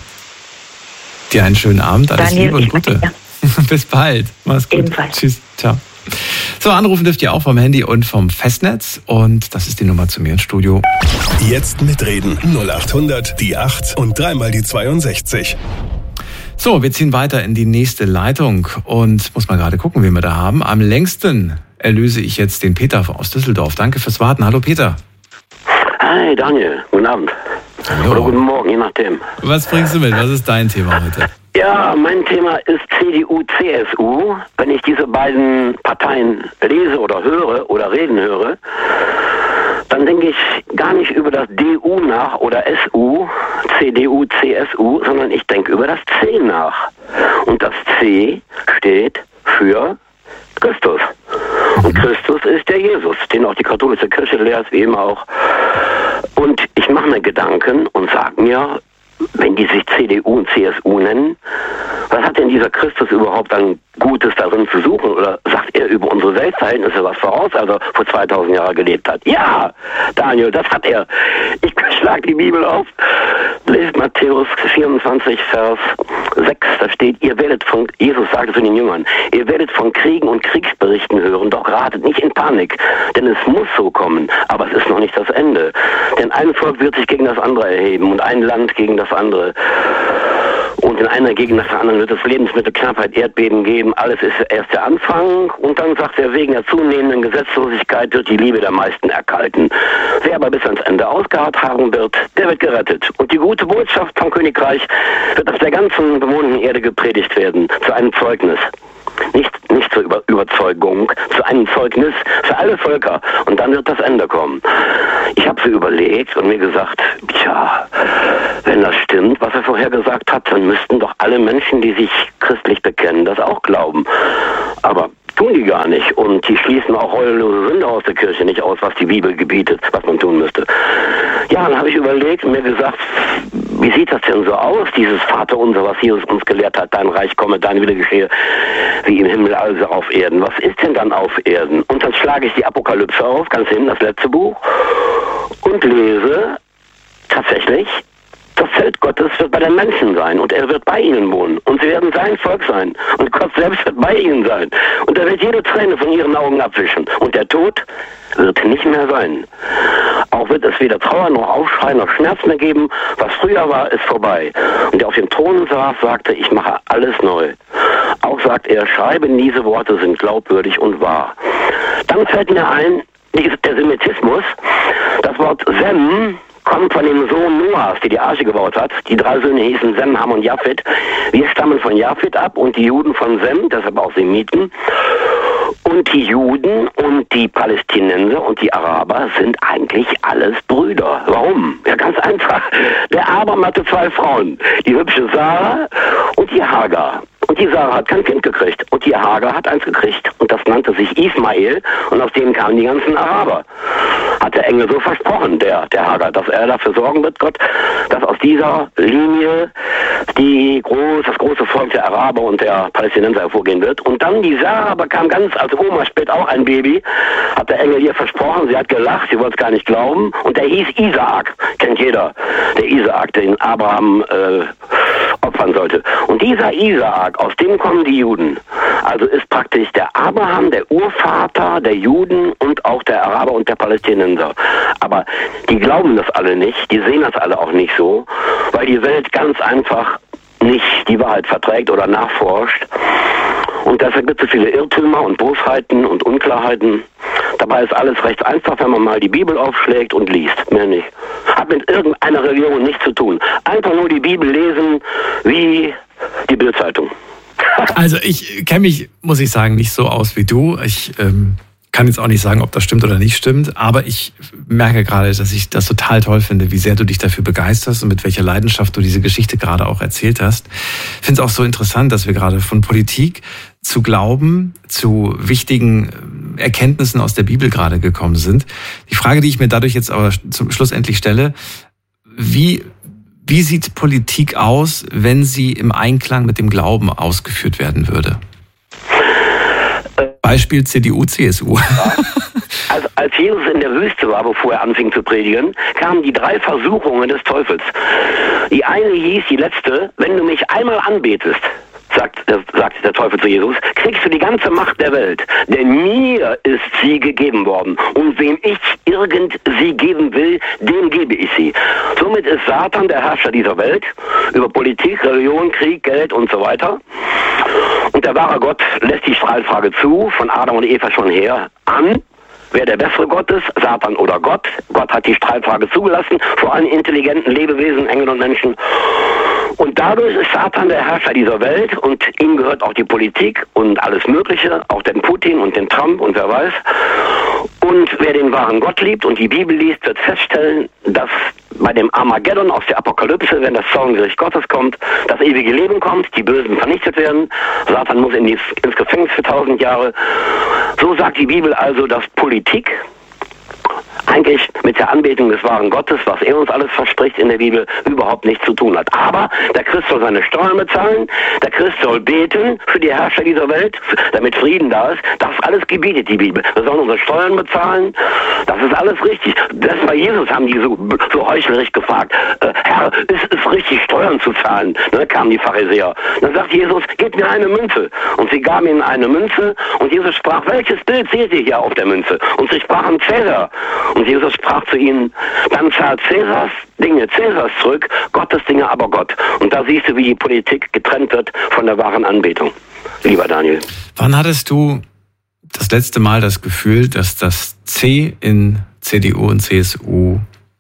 Dir einen schönen Abend, alles Liebe und Gute. Bis bald. Mach's gut. Ebenfalls. Tschüss. Ciao. So, anrufen dürft ihr auch vom Handy und vom Festnetz. Und das ist die Nummer zu mir ins Studio. Jetzt mitreden. 0800 die 8 und dreimal die 62. So, wir ziehen weiter in die nächste Leitung. Und muss mal gerade gucken, wen wir da haben. Am längsten erlöse ich jetzt den Peter aus Düsseldorf. Danke fürs Warten. Hallo Peter. Hi Daniel, guten Abend. Hallo. Oder guten Morgen, je nachdem. Was bringst du mit? Was ist dein Thema heute? Ja, mein Thema ist CDU, CSU. Wenn ich diese beiden Parteien lese oder höre oder reden höre, dann denke ich gar nicht über das DU nach oder SU, CDU, CSU, sondern ich denke über das C nach. Und das C steht für Christus. Und Christus ist der Jesus, den auch die katholische Kirche lehrt, wie immer auch. Und ich mache mir Gedanken und sage mir, wenn die sich CDU und CSU nennen, was hat denn dieser Christus überhaupt an Gutes darin zu suchen? Oder sagt er über unsere Weltverhältnisse was voraus, als er vor 2000 Jahren gelebt hat? Ja, Daniel, das hat er. Ich schlage die Bibel auf, lest Matthäus 24, Vers 6, da steht, Jesus sagte zu den Jüngern, ihr werdet von Kriegen und Kriegsberichten hören, doch ratet nicht in Panik, denn es muss so kommen, aber es ist noch nicht das Ende. Denn ein Volk wird sich gegen das andere erheben und ein Land gegen das andere. Und in einer Gegend nach der anderen wird es Lebensmittelknappheit, Erdbeben geben. Alles ist erst der Anfang. Und dann sagt er, wegen der zunehmenden Gesetzlosigkeit wird die Liebe der meisten erkalten. Wer aber bis ans Ende ausgeharrt haben wird, der wird gerettet. Und die gute Botschaft vom Königreich wird auf der ganzen bewohnten Erde gepredigt werden, zu einem Zeugnis. Nicht zur Überzeugung, zu einem Zeugnis für alle Völker. Und dann wird das Ende kommen. Ich habe so überlegt und mir gesagt, tja, wenn das stimmt, was er vorher gesagt hat, dann müssten doch alle Menschen, die sich christlich bekennen, das auch glauben. Aber tun die gar nicht. Und die schließen auch heulose Sünder aus der Kirche nicht aus, was die Bibel gebietet, was man tun müsste. Ja, dann habe ich überlegt und mir gesagt, wie sieht das denn so aus, dieses Vaterunser, was Jesus uns gelehrt hat, dein Reich komme, dein Wille geschehe, wie im Himmel also auf Erden. Was ist denn dann auf Erden? Und dann schlage ich die Apokalypse auf, ganz hinten, das letzte Buch, und lese tatsächlich, das Zelt Gottes wird bei den Menschen sein und er wird bei ihnen wohnen und sie werden sein Volk sein und Gott selbst wird bei ihnen sein und er wird jede Träne von ihren Augen abwischen und der Tod wird nicht mehr sein. Auch wird es weder Trauer noch Aufschrei noch Schmerz mehr geben. Was früher war, ist vorbei. Und der auf dem Thron saß, sagte, ich mache alles neu. Auch sagt er, schreibe, diese Worte sind glaubwürdig und wahr. Dann fällt mir ein, der Semitismus, das Wort Sem kommt von dem Sohn Noahs, der die Arche gebaut hat. Die 3 Söhne hießen Sem, Ham und Japhet. Wir stammen von Japhet ab und die Juden von Sem, deshalb auch Semiten. Und die Juden und die Palästinenser und die Araber sind eigentlich alles Brüder. Warum? Ja, ganz einfach. Der Abraham hatte 2 Frauen. Die hübsche Sarah und die Hagar. Und die Sarah hat kein Kind gekriegt. Und die Hagar hat eins gekriegt. Und das nannte sich Ismael. Und aus dem kamen die ganzen Araber. Hat der Engel so versprochen, der Hagar, dass er dafür sorgen wird, Gott, dass aus dieser Linie das große Volk der Araber und der Palästinenser hervorgehen wird. Und dann die Sarah bekam ganz als Oma spät auch ein Baby. Hat der Engel ihr versprochen. Sie hat gelacht. Sie wollte es gar nicht glauben. Und der hieß Isaak. Kennt jeder. Der Isaak, den Abraham opfern sollte. Und dieser Isaak, aus dem kommen die Juden. Also ist praktisch der Abraham der Urvater der Juden und auch der Araber und der Palästinenser. Aber die glauben das alle nicht, die sehen das alle auch nicht so, weil die Welt ganz einfach nicht die Wahrheit verträgt oder nachforscht. Und deshalb gibt es viele Irrtümer und Bosheiten und Unklarheiten. Dabei ist alles recht einfach, wenn man mal die Bibel aufschlägt und liest. Mehr nicht. Hat mit irgendeiner Religion nichts zu tun. Einfach nur die Bibel lesen wie die Bildzeitung. Also ich kenne mich, muss ich sagen, nicht so aus wie du. Ich kann jetzt auch nicht sagen, ob das stimmt oder nicht stimmt, aber ich merke gerade, dass ich das total toll finde, wie sehr du dich dafür begeisterst und mit welcher Leidenschaft du diese Geschichte gerade auch erzählt hast. Ich finde es auch so interessant, dass wir gerade von Politik zu Glauben, zu wichtigen Erkenntnissen aus der Bibel gerade gekommen sind. Die Frage, die ich mir dadurch jetzt aber zum Schluss endlich stelle, wie sieht Politik aus, wenn sie im Einklang mit dem Glauben ausgeführt werden würde? Beispiel CDU, CSU. Also als Jesus in der Wüste war, bevor er anfing zu predigen, kamen die 3 Versuchungen des Teufels. Die eine hieß, die letzte, wenn du mich einmal anbetest, sagt der Teufel zu Jesus, kriegst du die ganze Macht der Welt. Denn mir ist sie gegeben worden. Und wem ich irgend sie geben will, dem gebe ich sie. Somit ist Satan der Herrscher dieser Welt über Politik, Religion, Krieg, Geld und so weiter. Und der wahre Gott lässt die Strahlfrage zu, von Adam und Eva schon her, an. Wer der bessere Gott ist, Satan oder Gott. Gott hat die Strahlfrage zugelassen, vor allen intelligenten Lebewesen, Engel und Menschen. Und dadurch ist Satan der Herrscher dieser Welt und ihm gehört auch die Politik und alles Mögliche, auch den Putin und den Trump und wer weiß. Und wer den wahren Gott liebt und die Bibel liest, wird feststellen, dass bei dem Armageddon aus der Apokalypse, wenn das Zorngericht Gottes kommt, das ewige Leben kommt, die Bösen vernichtet werden, Satan muss ins Gefängnis für 1000 Jahre. So sagt die Bibel also, dass Politik eigentlich mit der Anbetung des wahren Gottes, was er uns alles verspricht in der Bibel, überhaupt nichts zu tun hat. Aber der Christ soll seine Steuern bezahlen, der Christ soll beten für die Herrscher dieser Welt, damit Frieden da ist. Das alles gebietet die Bibel. Wir sollen unsere Steuern bezahlen, das ist alles richtig. Das bei Jesus haben die so heuchlerisch gefragt, Herr, ist es richtig, Steuern zu zahlen? Dann kamen die Pharisäer. Dann sagt Jesus, gebt mir eine Münze. Und sie gaben ihnen eine Münze und Jesus sprach, welches Bild seht ihr hier auf der Münze? Und sie sprachen Cäsar. Und Jesus sprach zu ihnen, dann zahlt Cäsars Dinge Cäsars zurück, Gottes Dinge aber Gott. Und da siehst du, wie die Politik getrennt wird von der wahren Anbetung. Lieber Daniel. Wann hattest du das letzte Mal das Gefühl, dass das C in CDU und CSU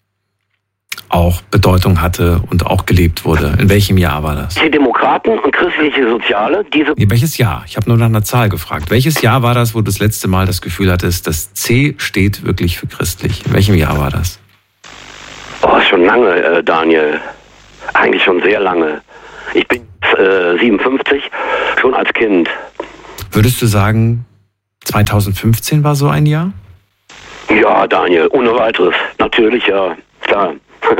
auch Bedeutung hatte und auch gelebt wurde? In welchem Jahr war das? Die Demokraten und christliche Soziale, Welches Jahr? Ich habe nur nach einer Zahl gefragt. Welches Jahr war das, wo du das letzte Mal das Gefühl hattest, das C steht wirklich für christlich? In welchem Jahr war das? Oh, schon lange, Daniel. Eigentlich schon sehr lange. Ich bin 57, schon als Kind. Würdest du sagen, 2015 war so ein Jahr? Ja, Daniel, ohne weiteres. Natürlich, ja, klar.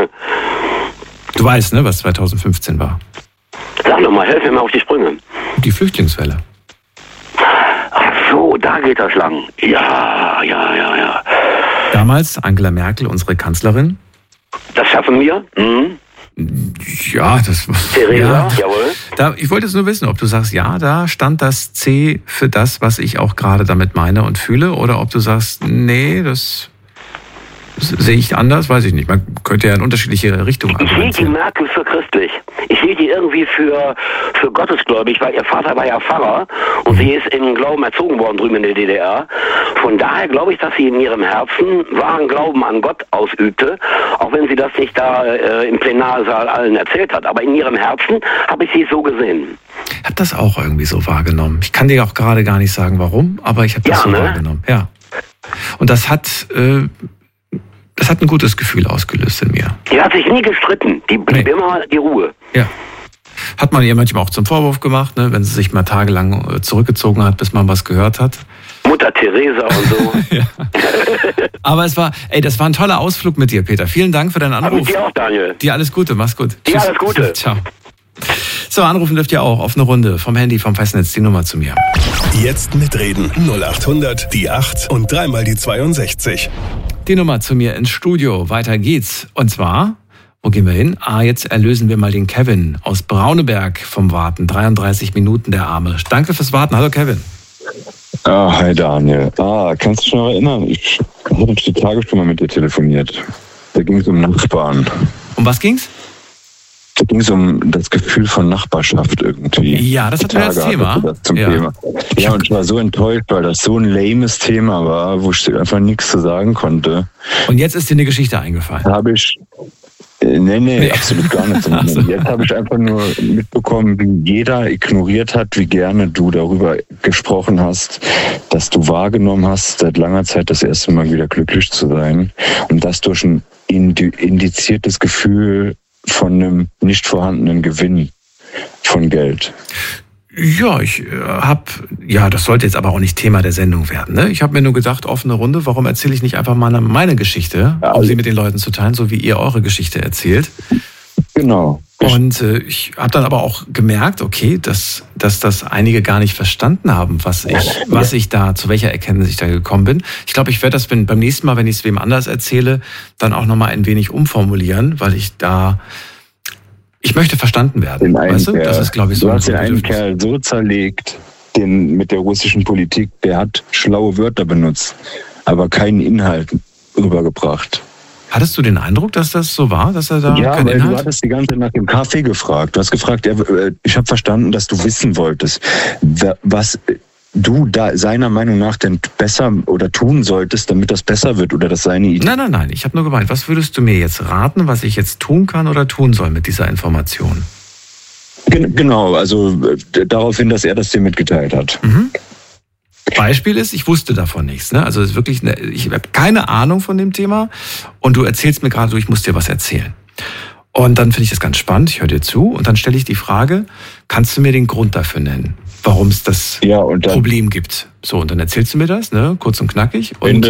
Du weißt, ne, was 2015 war? Sag nochmal, helf mir mal auf die Sprünge. Die Flüchtlingswelle. Ach so, da geht das lang. Ja. Damals Angela Merkel, unsere Kanzlerin. Das schaffen wir? Mhm. Ja, das... Theresa, jawohl. Ich wollte jetzt nur wissen, ob du sagst, ja, da stand das C für das, was ich auch gerade damit meine und fühle, oder ob du sagst, nee, das sehe ich anders, weiß ich nicht. Man könnte ja in unterschiedliche Richtungen argumentieren. Ich sehe die Merkel für christlich. Ich sehe die irgendwie für gottesgläubig, weil ihr Vater war ja Pfarrer und sie ist im Glauben erzogen worden drüben in der DDR. Von daher glaube ich, dass sie in ihrem Herzen wahren Glauben an Gott ausübte, auch wenn sie das nicht da im Plenarsaal allen erzählt hat. Aber in ihrem Herzen habe ich sie so gesehen. Ich habe das auch irgendwie so wahrgenommen. Ich kann dir auch gerade gar nicht sagen, warum, aber ich habe das so wahrgenommen. Ja. Und das hat ein gutes Gefühl ausgelöst in mir. Die hat sich nie gestritten. Die blieb immer die Ruhe. Ja. Hat man ihr manchmal auch zum Vorwurf gemacht, ne, wenn sie sich mal tagelang zurückgezogen hat, bis man was gehört hat. Mutter Teresa und so. Ja. Aber das war ein toller Ausflug mit dir, Peter. Vielen Dank für deinen Anruf. Und dir auch, Daniel. Dir alles Gute, mach's gut. Dir alles Gute. Ciao. So, anrufen dürft ihr auch auf eine Runde vom Handy, vom Festnetz, die Nummer zu mir. Jetzt mitreden 0800 die 8 und dreimal die 62. Die Nummer zu mir ins Studio. Weiter geht's. Und zwar, wo gehen wir hin? Jetzt erlösen wir mal den Kevin aus Brauneberg vom Warten. 33 Minuten, der Arme. Danke fürs Warten. Hallo, Kevin. Hi, Daniel. Kannst du dich noch erinnern? Ich habe die Tage schon mal mit dir telefoniert. Da ging es um Nachbarn. Um was ging's? Da ging es um das Gefühl von Nachbarschaft irgendwie. Ja, das hatten wir als Thema. Thema. Ja, und ich war so enttäuscht, weil das so ein lames Thema war, wo ich einfach nichts zu sagen konnte. Und jetzt ist dir eine Geschichte eingefallen? Habe ich... Nee, absolut gar nicht. So. Jetzt habe ich einfach nur mitbekommen, wie jeder ignoriert hat, wie gerne du darüber gesprochen hast, dass du wahrgenommen hast, seit langer Zeit das erste Mal wieder glücklich zu sein. Und das durch ein indiziertes Gefühl von einem nicht vorhandenen Gewinn von Geld. Ja, das sollte jetzt aber auch nicht Thema der Sendung werden. Ne? Ich habe mir nur gedacht, offene Runde, warum erzähle ich nicht einfach mal meine Geschichte, um sie mit den Leuten zu teilen, so wie ihr eure Geschichte erzählt. Genau. Und ich habe dann aber auch gemerkt, okay, dass das einige gar nicht verstanden haben, was ich da, zu welcher Erkenntnis ich da gekommen bin. Ich glaube, ich werde das beim nächsten Mal, wenn ich es wem anders erzähle, dann auch nochmal ein wenig umformulieren, weil ich möchte verstanden werden. Weißt du? Das ist, glaube ich, so. Du hast den einen Kerl so zerlegt, den mit der russischen Politik, der hat schlaue Wörter benutzt, aber keinen Inhalt rübergebracht. Hattest du den Eindruck, dass das so war, dass er da keinen weil Inhalt? Du hattest die ganze Zeit nach dem Kaffee gefragt. Du hast gefragt, ich habe verstanden, dass du wissen wolltest, was du da seiner Meinung nach denn besser oder tun solltest, damit das besser wird oder das seine Idee. Nein. Ich habe nur gemeint, was würdest du mir jetzt raten, was ich jetzt tun kann oder tun soll mit dieser Information? Genau, also daraufhin, dass er das dir mitgeteilt hat. Mhm. Beispiel ist, ich wusste davon nichts. Ne? Also es ist wirklich, ich habe keine Ahnung von dem Thema und du erzählst mir gerade, ich muss dir was erzählen. Und dann finde ich das ganz spannend, ich höre dir zu und dann stelle ich die Frage, kannst du mir den Grund dafür nennen, warum es das Problem gibt? So, und dann erzählst du mir das, ne? Kurz und knackig. Und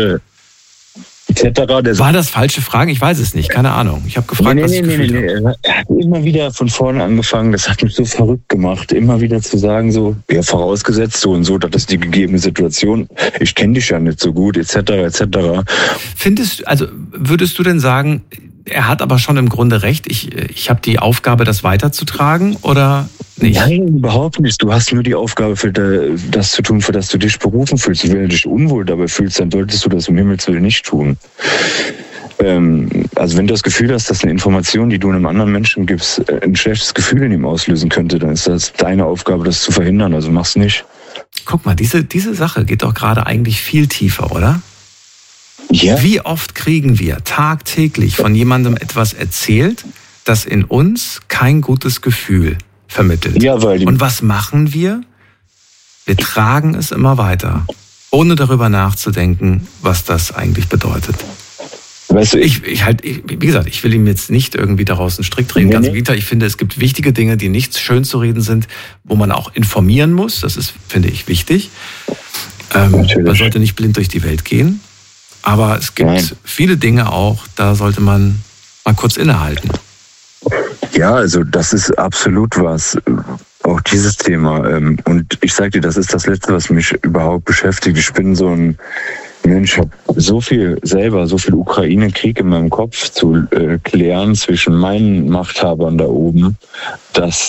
war das falsche Fragen? Ich weiß es nicht, keine Ahnung. Ich habe gefragt, was ich gefühlt habe. Er hat immer wieder von vorne angefangen, das hat mich so verrückt gemacht, immer wieder zu sagen so, ja, vorausgesetzt so und so, das ist die gegebene Situation, ich kenne dich ja nicht so gut, etc. Würdest du denn sagen, er hat aber schon im Grunde recht, ich habe die Aufgabe, das weiterzutragen oder nicht? Nein, überhaupt nicht. Du hast nur die Aufgabe, das zu tun, für das du dich berufen fühlst. Und wenn du dich unwohl dabei fühlst, dann solltest du das um Himmels Willen nicht tun. Also wenn du das Gefühl hast, dass eine Information, die du einem anderen Menschen gibst, ein schlechtes Gefühl in ihm auslösen könnte, dann ist das deine Aufgabe, das zu verhindern. Also mach's nicht. Guck mal, diese Sache geht doch gerade eigentlich viel tiefer, oder? Ja. Wie oft kriegen wir tagtäglich von jemandem etwas erzählt, das in uns kein gutes Gefühl vermittelt? Ja, und was machen wir? Wir tragen es immer weiter, ohne darüber nachzudenken, was das eigentlich bedeutet. Weißt du, wie gesagt, ich will ihm jetzt nicht irgendwie daraus einen Strick drehen. Ganz im Gegenteil, ich finde, es gibt wichtige Dinge, die nicht schön zu reden sind, wo man auch informieren muss. Das ist, finde ich, wichtig. Man sollte nicht blind durch die Welt gehen. Aber es gibt viele Dinge auch, da sollte man mal kurz innehalten. Ja, also das ist absolut was. Auch dieses Thema. Und ich sag dir, das ist das Letzte, was mich überhaupt beschäftigt. Ich bin so ein Mensch, habe so viel Ukraine-Krieg in meinem Kopf zu klären zwischen meinen Machthabern da oben, dass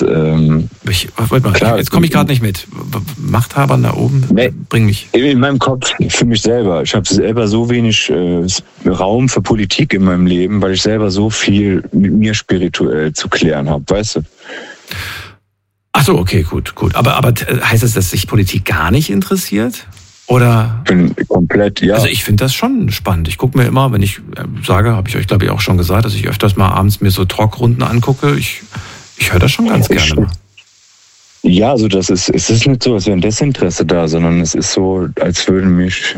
klar, jetzt komme ich gerade nicht mit. Machthabern da oben? Bring mich. In meinem Kopf für mich selber. Ich habe selber so wenig Raum für Politik in meinem Leben, weil ich selber so viel mit mir spirituell zu klären habe, weißt du? Ach so, okay, gut. Aber heißt das, dass sich Politik gar nicht interessiert? Oder? Bin komplett, ja. Also ich finde das schon spannend. Ich gucke mir immer, wenn ich sage, habe ich euch glaube ich auch schon gesagt, dass ich öfters mal abends mir so Talkrunden angucke. Ich höre das schon ganz gerne. Ja, also es ist nicht so, als wäre ein Desinteresse da, sondern es ist so, als würde mich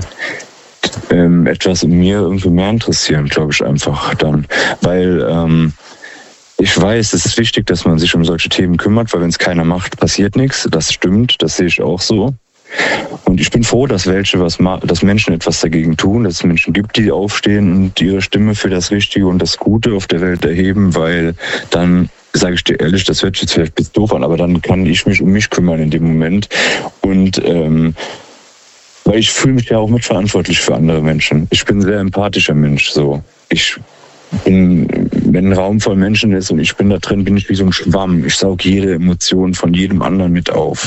etwas in mir irgendwie mehr interessieren, glaube ich einfach dann. Weil ich weiß, es ist wichtig, dass man sich um solche Themen kümmert, weil wenn es keiner macht, passiert nichts. Das stimmt, das sehe ich auch so. Und ich bin froh, dass Menschen etwas dagegen tun, dass es Menschen gibt, die aufstehen und ihre Stimme für das Richtige und das Gute auf der Welt erheben, weil dann, sage ich dir ehrlich, das hört sich jetzt vielleicht ein bisschen doof an, aber dann kann ich mich um mich kümmern in dem Moment. Und weil ich fühle mich ja auch mitverantwortlich für andere Menschen. Ich bin ein sehr empathischer Mensch. So. Wenn ein Raum voll Menschen ist und ich bin da drin, bin ich wie so ein Schwamm. Ich saug jede Emotion von jedem anderen mit auf.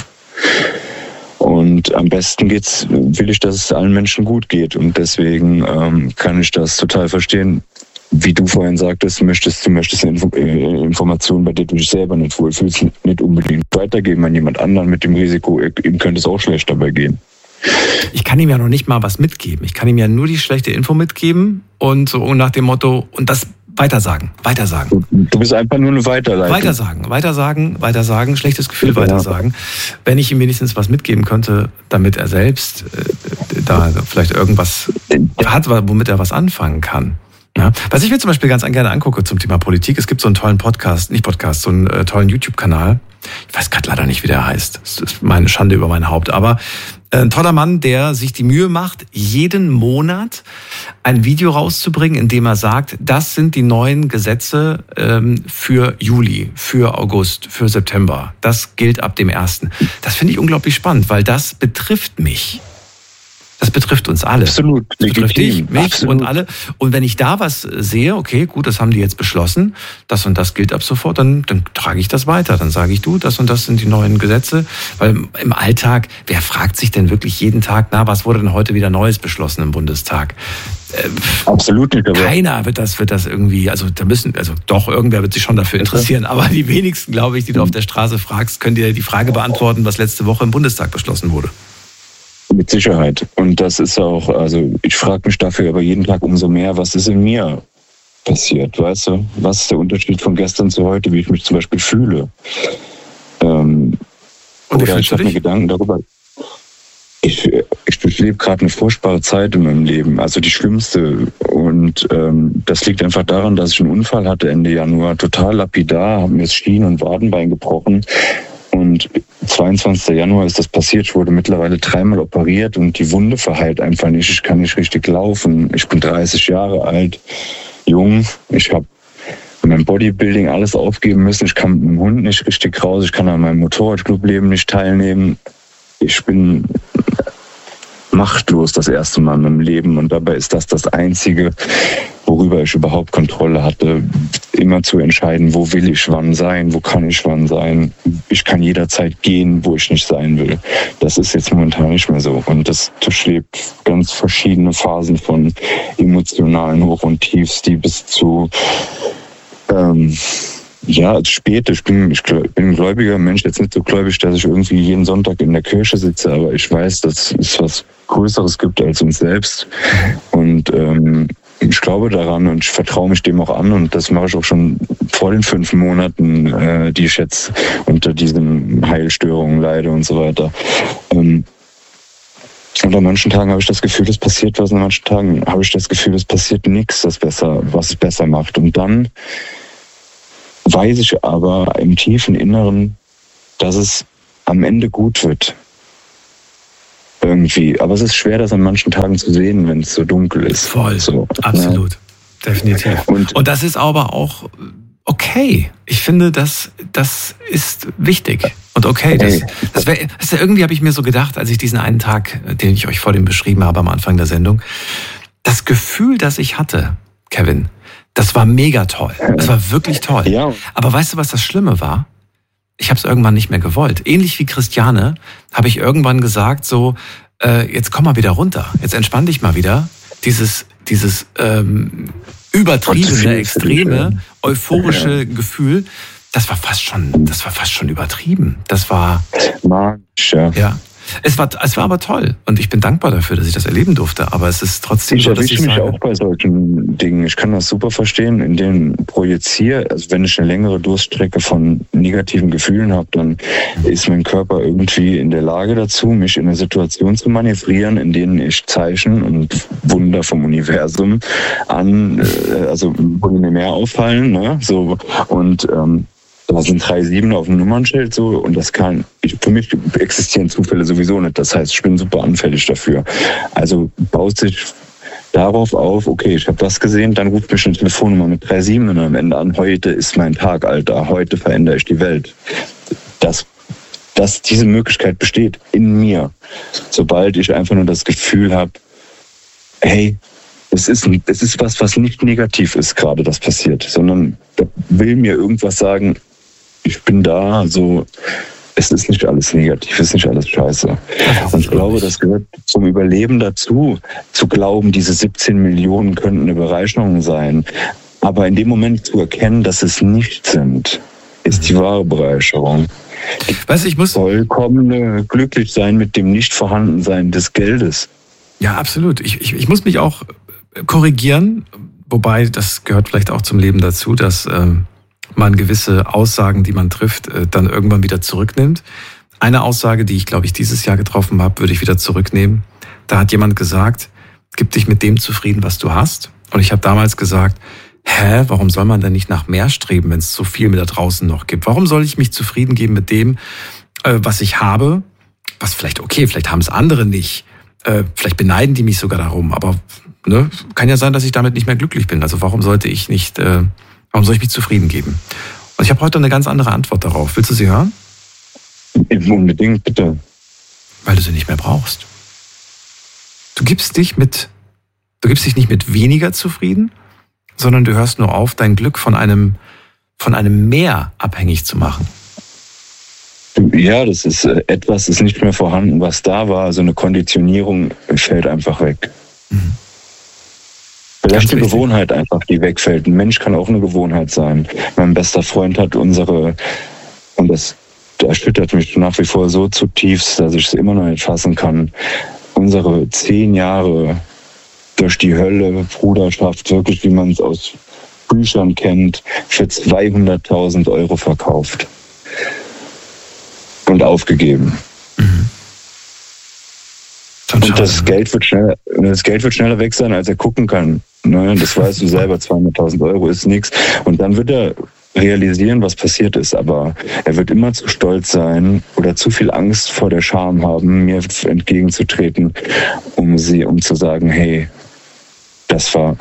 Und am besten will ich, dass es allen Menschen gut geht. Und deswegen kann ich das total verstehen. Wie du vorhin sagtest, du möchtest eine Information, bei der du dich selber nicht wohlfühlst, nicht unbedingt weitergeben an jemand anderen mit dem Risiko, ihm könnte es auch schlecht dabei gehen. Ich kann ihm ja noch nicht mal was mitgeben. Ich kann ihm ja nur die schlechte Info mitgeben und so nach dem Motto, und das weitersagen. Du bist einfach nur eine Weiterleitung. Weitersagen, schlechtes Gefühl weitersagen. Wenn ich ihm wenigstens was mitgeben könnte, damit er selbst da vielleicht irgendwas hat, womit er was anfangen kann. Ja. Was ich mir zum Beispiel ganz gerne angucke zum Thema Politik, es gibt so einen tollen so einen tollen YouTube-Kanal. Ich weiß gerade leider nicht, wie der heißt. Das ist meine Schande über mein Haupt. Aber ein toller Mann, der sich die Mühe macht, jeden Monat ein Video rauszubringen, in dem er sagt, das sind die neuen Gesetze für Juli, für August, für September. Das gilt ab dem 1. Das finde ich unglaublich spannend, weil das betrifft mich. Das betrifft uns alle. Absolut. Das betrifft dich, mich und alle. Und wenn ich da was sehe, okay, gut, das haben die jetzt beschlossen, das und das gilt ab sofort, dann trage ich das weiter. Dann sage ich, das und das sind die neuen Gesetze. Weil im Alltag, wer fragt sich denn wirklich jeden Tag, was wurde denn heute wieder Neues beschlossen im Bundestag? Absolut nicht. Aber keiner wird das irgendwie, doch, irgendwer wird sich schon dafür interessieren. Aber die wenigsten, glaube ich, die du auf der Straße fragst, können dir die Frage beantworten, was letzte Woche im Bundestag beschlossen wurde. Mit Sicherheit. Und das ist auch, ich frage mich dafür aber jeden Tag umso mehr, was ist in mir passiert, weißt du? Was ist der Unterschied von gestern zu heute, wie ich mich zum Beispiel fühle? Und wie fühlst du dich? Mir Gedanken darüber. Ich durchlebe gerade eine furchtbare Zeit in meinem Leben, also die schlimmste. Und das liegt einfach daran, dass ich einen Unfall hatte Ende Januar, total lapidar, habe mir das Schien- und Wadenbein gebrochen. Und 22. Januar ist das passiert. Ich wurde mittlerweile 3-mal operiert und die Wunde verheilt einfach nicht. Ich kann nicht richtig laufen. Ich bin 30 Jahre alt, jung. Ich habe in meinem Bodybuilding alles aufgeben müssen. Ich kann mit dem Hund nicht richtig raus. Ich kann an meinem Motorradclubleben nicht teilnehmen. Ich bin machtlos das erste Mal in meinem Leben und dabei ist das Einzige, worüber ich überhaupt Kontrolle hatte, immer zu entscheiden, wo will ich wann sein, wo kann ich wann sein. Ich kann jederzeit gehen, wo ich nicht sein will. Das ist jetzt momentan nicht mehr so. Und das durchlebt ganz verschiedene Phasen von emotionalen Hoch- und Tiefs, die bis zu spät. Ich bin ein gläubiger Mensch, jetzt nicht so gläubig, dass ich irgendwie jeden Sonntag in der Kirche sitze, aber ich weiß, dass es was Größeres gibt als uns selbst. Und ich glaube daran und ich vertraue mich dem auch an und das mache ich auch schon vor den 5 Monaten, die ich jetzt unter diesen Heilstörungen leide und so weiter. Und an manchen Tagen habe ich das Gefühl, es passiert was, an manchen Tagen habe ich das Gefühl, es passiert nichts, was es besser macht. Und dann weiß ich aber im tiefen Inneren, dass es am Ende gut wird. Irgendwie. Aber es ist schwer, das an manchen Tagen zu sehen, wenn es so dunkel ist. Voll, so, absolut. Ja. Definitiv. Und das ist aber auch okay. Ich finde, das ist wichtig. Und okay, irgendwie habe ich mir so gedacht, als ich diesen einen Tag, den ich euch vorhin beschrieben habe am Anfang der Sendung, das Gefühl, das ich hatte, Kevin, das war mega toll. Das war wirklich toll. Ja. Aber weißt du, was das Schlimme war? Ich habe es irgendwann nicht mehr gewollt. Ähnlich wie Christiane habe ich irgendwann gesagt, so, jetzt komm mal wieder runter. Jetzt entspann dich mal wieder. Dieses übertriebene, extreme, euphorische Gefühl, das war fast schon übertrieben. Das war magisch, ja. Es war aber toll und ich bin dankbar dafür, dass ich das erleben durfte. Aber es ist trotzdem so, dass ich mich auch bei solchen Dingen. Ich kann das super verstehen, in denen projiziere. Also wenn ich eine längere Durststrecke von negativen Gefühlen habe, dann ist mein Körper irgendwie in der Lage dazu, mich in eine Situation zu manövrieren, in denen ich Zeichen und Wunder vom Universum wo mir mehr auffallen, ne? So und da sind 3 7 auf dem Nummernschild so und für mich existieren Zufälle sowieso nicht. Das heißt, ich bin super anfällig dafür. Also baut sich darauf auf, okay, ich habe das gesehen, dann ruft mich eine Telefonnummer mit 3 7 und am Ende an, heute ist mein Tag, Alter, heute verändere ich die Welt. Dass diese Möglichkeit besteht in mir, sobald ich einfach nur das Gefühl habe, hey, es ist was nicht negativ ist gerade, das passiert, sondern da will mir irgendwas sagen, ich bin da, so, es ist nicht alles negativ, es ist nicht alles scheiße. Und ich glaube, das gehört zum Überleben dazu, zu glauben, diese 17 Millionen könnten eine Bereicherung sein. Aber in dem Moment zu erkennen, dass es nicht sind, ist die wahre Bereicherung. Ich muss vollkommene glücklich sein mit dem Nichtvorhandensein des Geldes. Ja, absolut. Ich muss mich auch korrigieren, wobei das gehört vielleicht auch zum Leben dazu, dass man gewisse Aussagen, die man trifft, dann irgendwann wieder zurücknimmt. Eine Aussage, die ich, glaube ich, dieses Jahr getroffen habe, würde ich wieder zurücknehmen. Da hat jemand gesagt, gib dich mit dem zufrieden, was du hast. Und ich habe damals gesagt, warum soll man denn nicht nach mehr streben, wenn es so viel da draußen noch gibt? Warum soll ich mich zufrieden geben mit dem, was ich habe? Was vielleicht haben es andere nicht. Vielleicht beneiden die mich sogar darum, aber kann ja sein, dass ich damit nicht mehr glücklich bin. Also warum soll ich mich zufrieden geben? Und ich habe heute eine ganz andere Antwort darauf. Willst du sie hören? Unbedingt, bitte. Weil du sie nicht mehr brauchst. Du gibst dich nicht mit weniger zufrieden, sondern du hörst nur auf, dein Glück von einem Mehr abhängig zu machen. Ja, das ist etwas ist nicht mehr vorhanden, was da war. Also eine Konditionierung fällt einfach weg. Mhm. Vielleicht eine Gewohnheit einfach, die wegfällt. Ein Mensch kann auch eine Gewohnheit sein. Mein bester Freund hat und das erschüttert mich nach wie vor so zutiefst, dass ich es immer noch nicht fassen kann, unsere 10 Jahre durch die Hölle, Bruderschaft, wirklich wie man es aus Büchern kennt, für 200.000 Euro verkauft. Und aufgegeben. Mhm. Und das Geld wird schneller weg sein, als er gucken kann. Ne? Das weißt du selber, 200.000 Euro ist nichts. Und dann wird er realisieren, was passiert ist. Aber er wird immer zu stolz sein oder zu viel Angst vor der Scham haben, mir entgegenzutreten, um zu sagen, hey, das war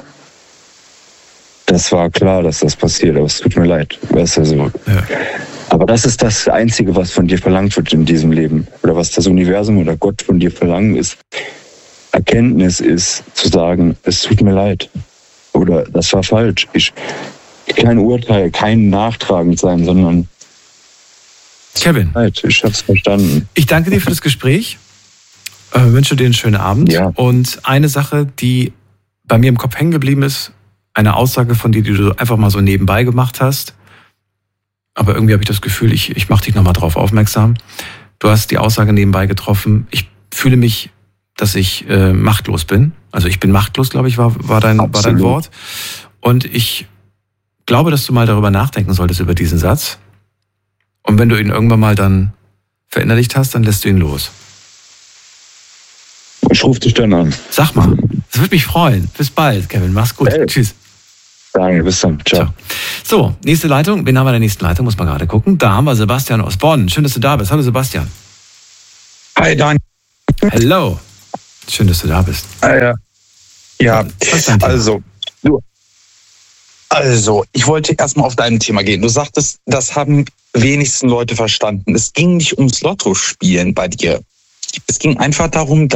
klar, dass das passiert, aber es tut mir leid. Weißt du, so. Ja. Aber das ist das Einzige, was von dir verlangt wird in diesem Leben. Oder was das Universum oder Gott von dir verlangen ist. Erkenntnis ist, zu sagen, es tut mir leid. oder das war falsch. Kein Urteil, kein nachtragend sein, sondern Kevin, ich hab's verstanden. ich danke dir für das Gespräch, wünsche dir einen schönen Abend. Ja. Und eine Sache, die bei mir im Kopf hängen geblieben ist, eine Aussage von dir, die du einfach mal so nebenbei gemacht hast, aber irgendwie habe ich das Gefühl, ich mache dich nochmal drauf aufmerksam. Du hast die Aussage nebenbei getroffen, ich fühle mich, dass ich machtlos bin. Also ich bin machtlos, glaube ich, war dein Wort. Und ich glaube, dass du mal darüber nachdenken solltest, über diesen Satz. Und wenn du ihn irgendwann mal dann verinnerlicht hast, dann lässt du ihn los. Ich rufe dich dann an. Sag mal, das würde mich freuen. Bis bald, Kevin. Mach's gut. Hey. Tschüss. Danke, bis dann. Ciao. So, nächste Leitung. Wen haben wir in der nächsten Leitung? Muss man gerade gucken. Da haben wir Sebastian aus Bonn. Schön, dass du da bist. Hallo, Sebastian. Hi, Daniel. Hello. Schön, dass du da bist. Ja, Was ist dein Thema? also, ich wollte erstmal auf dein Thema gehen. Du sagtest, das haben wenigsten Leute verstanden. Es ging nicht ums Lottospielen bei dir. Es ging einfach darum,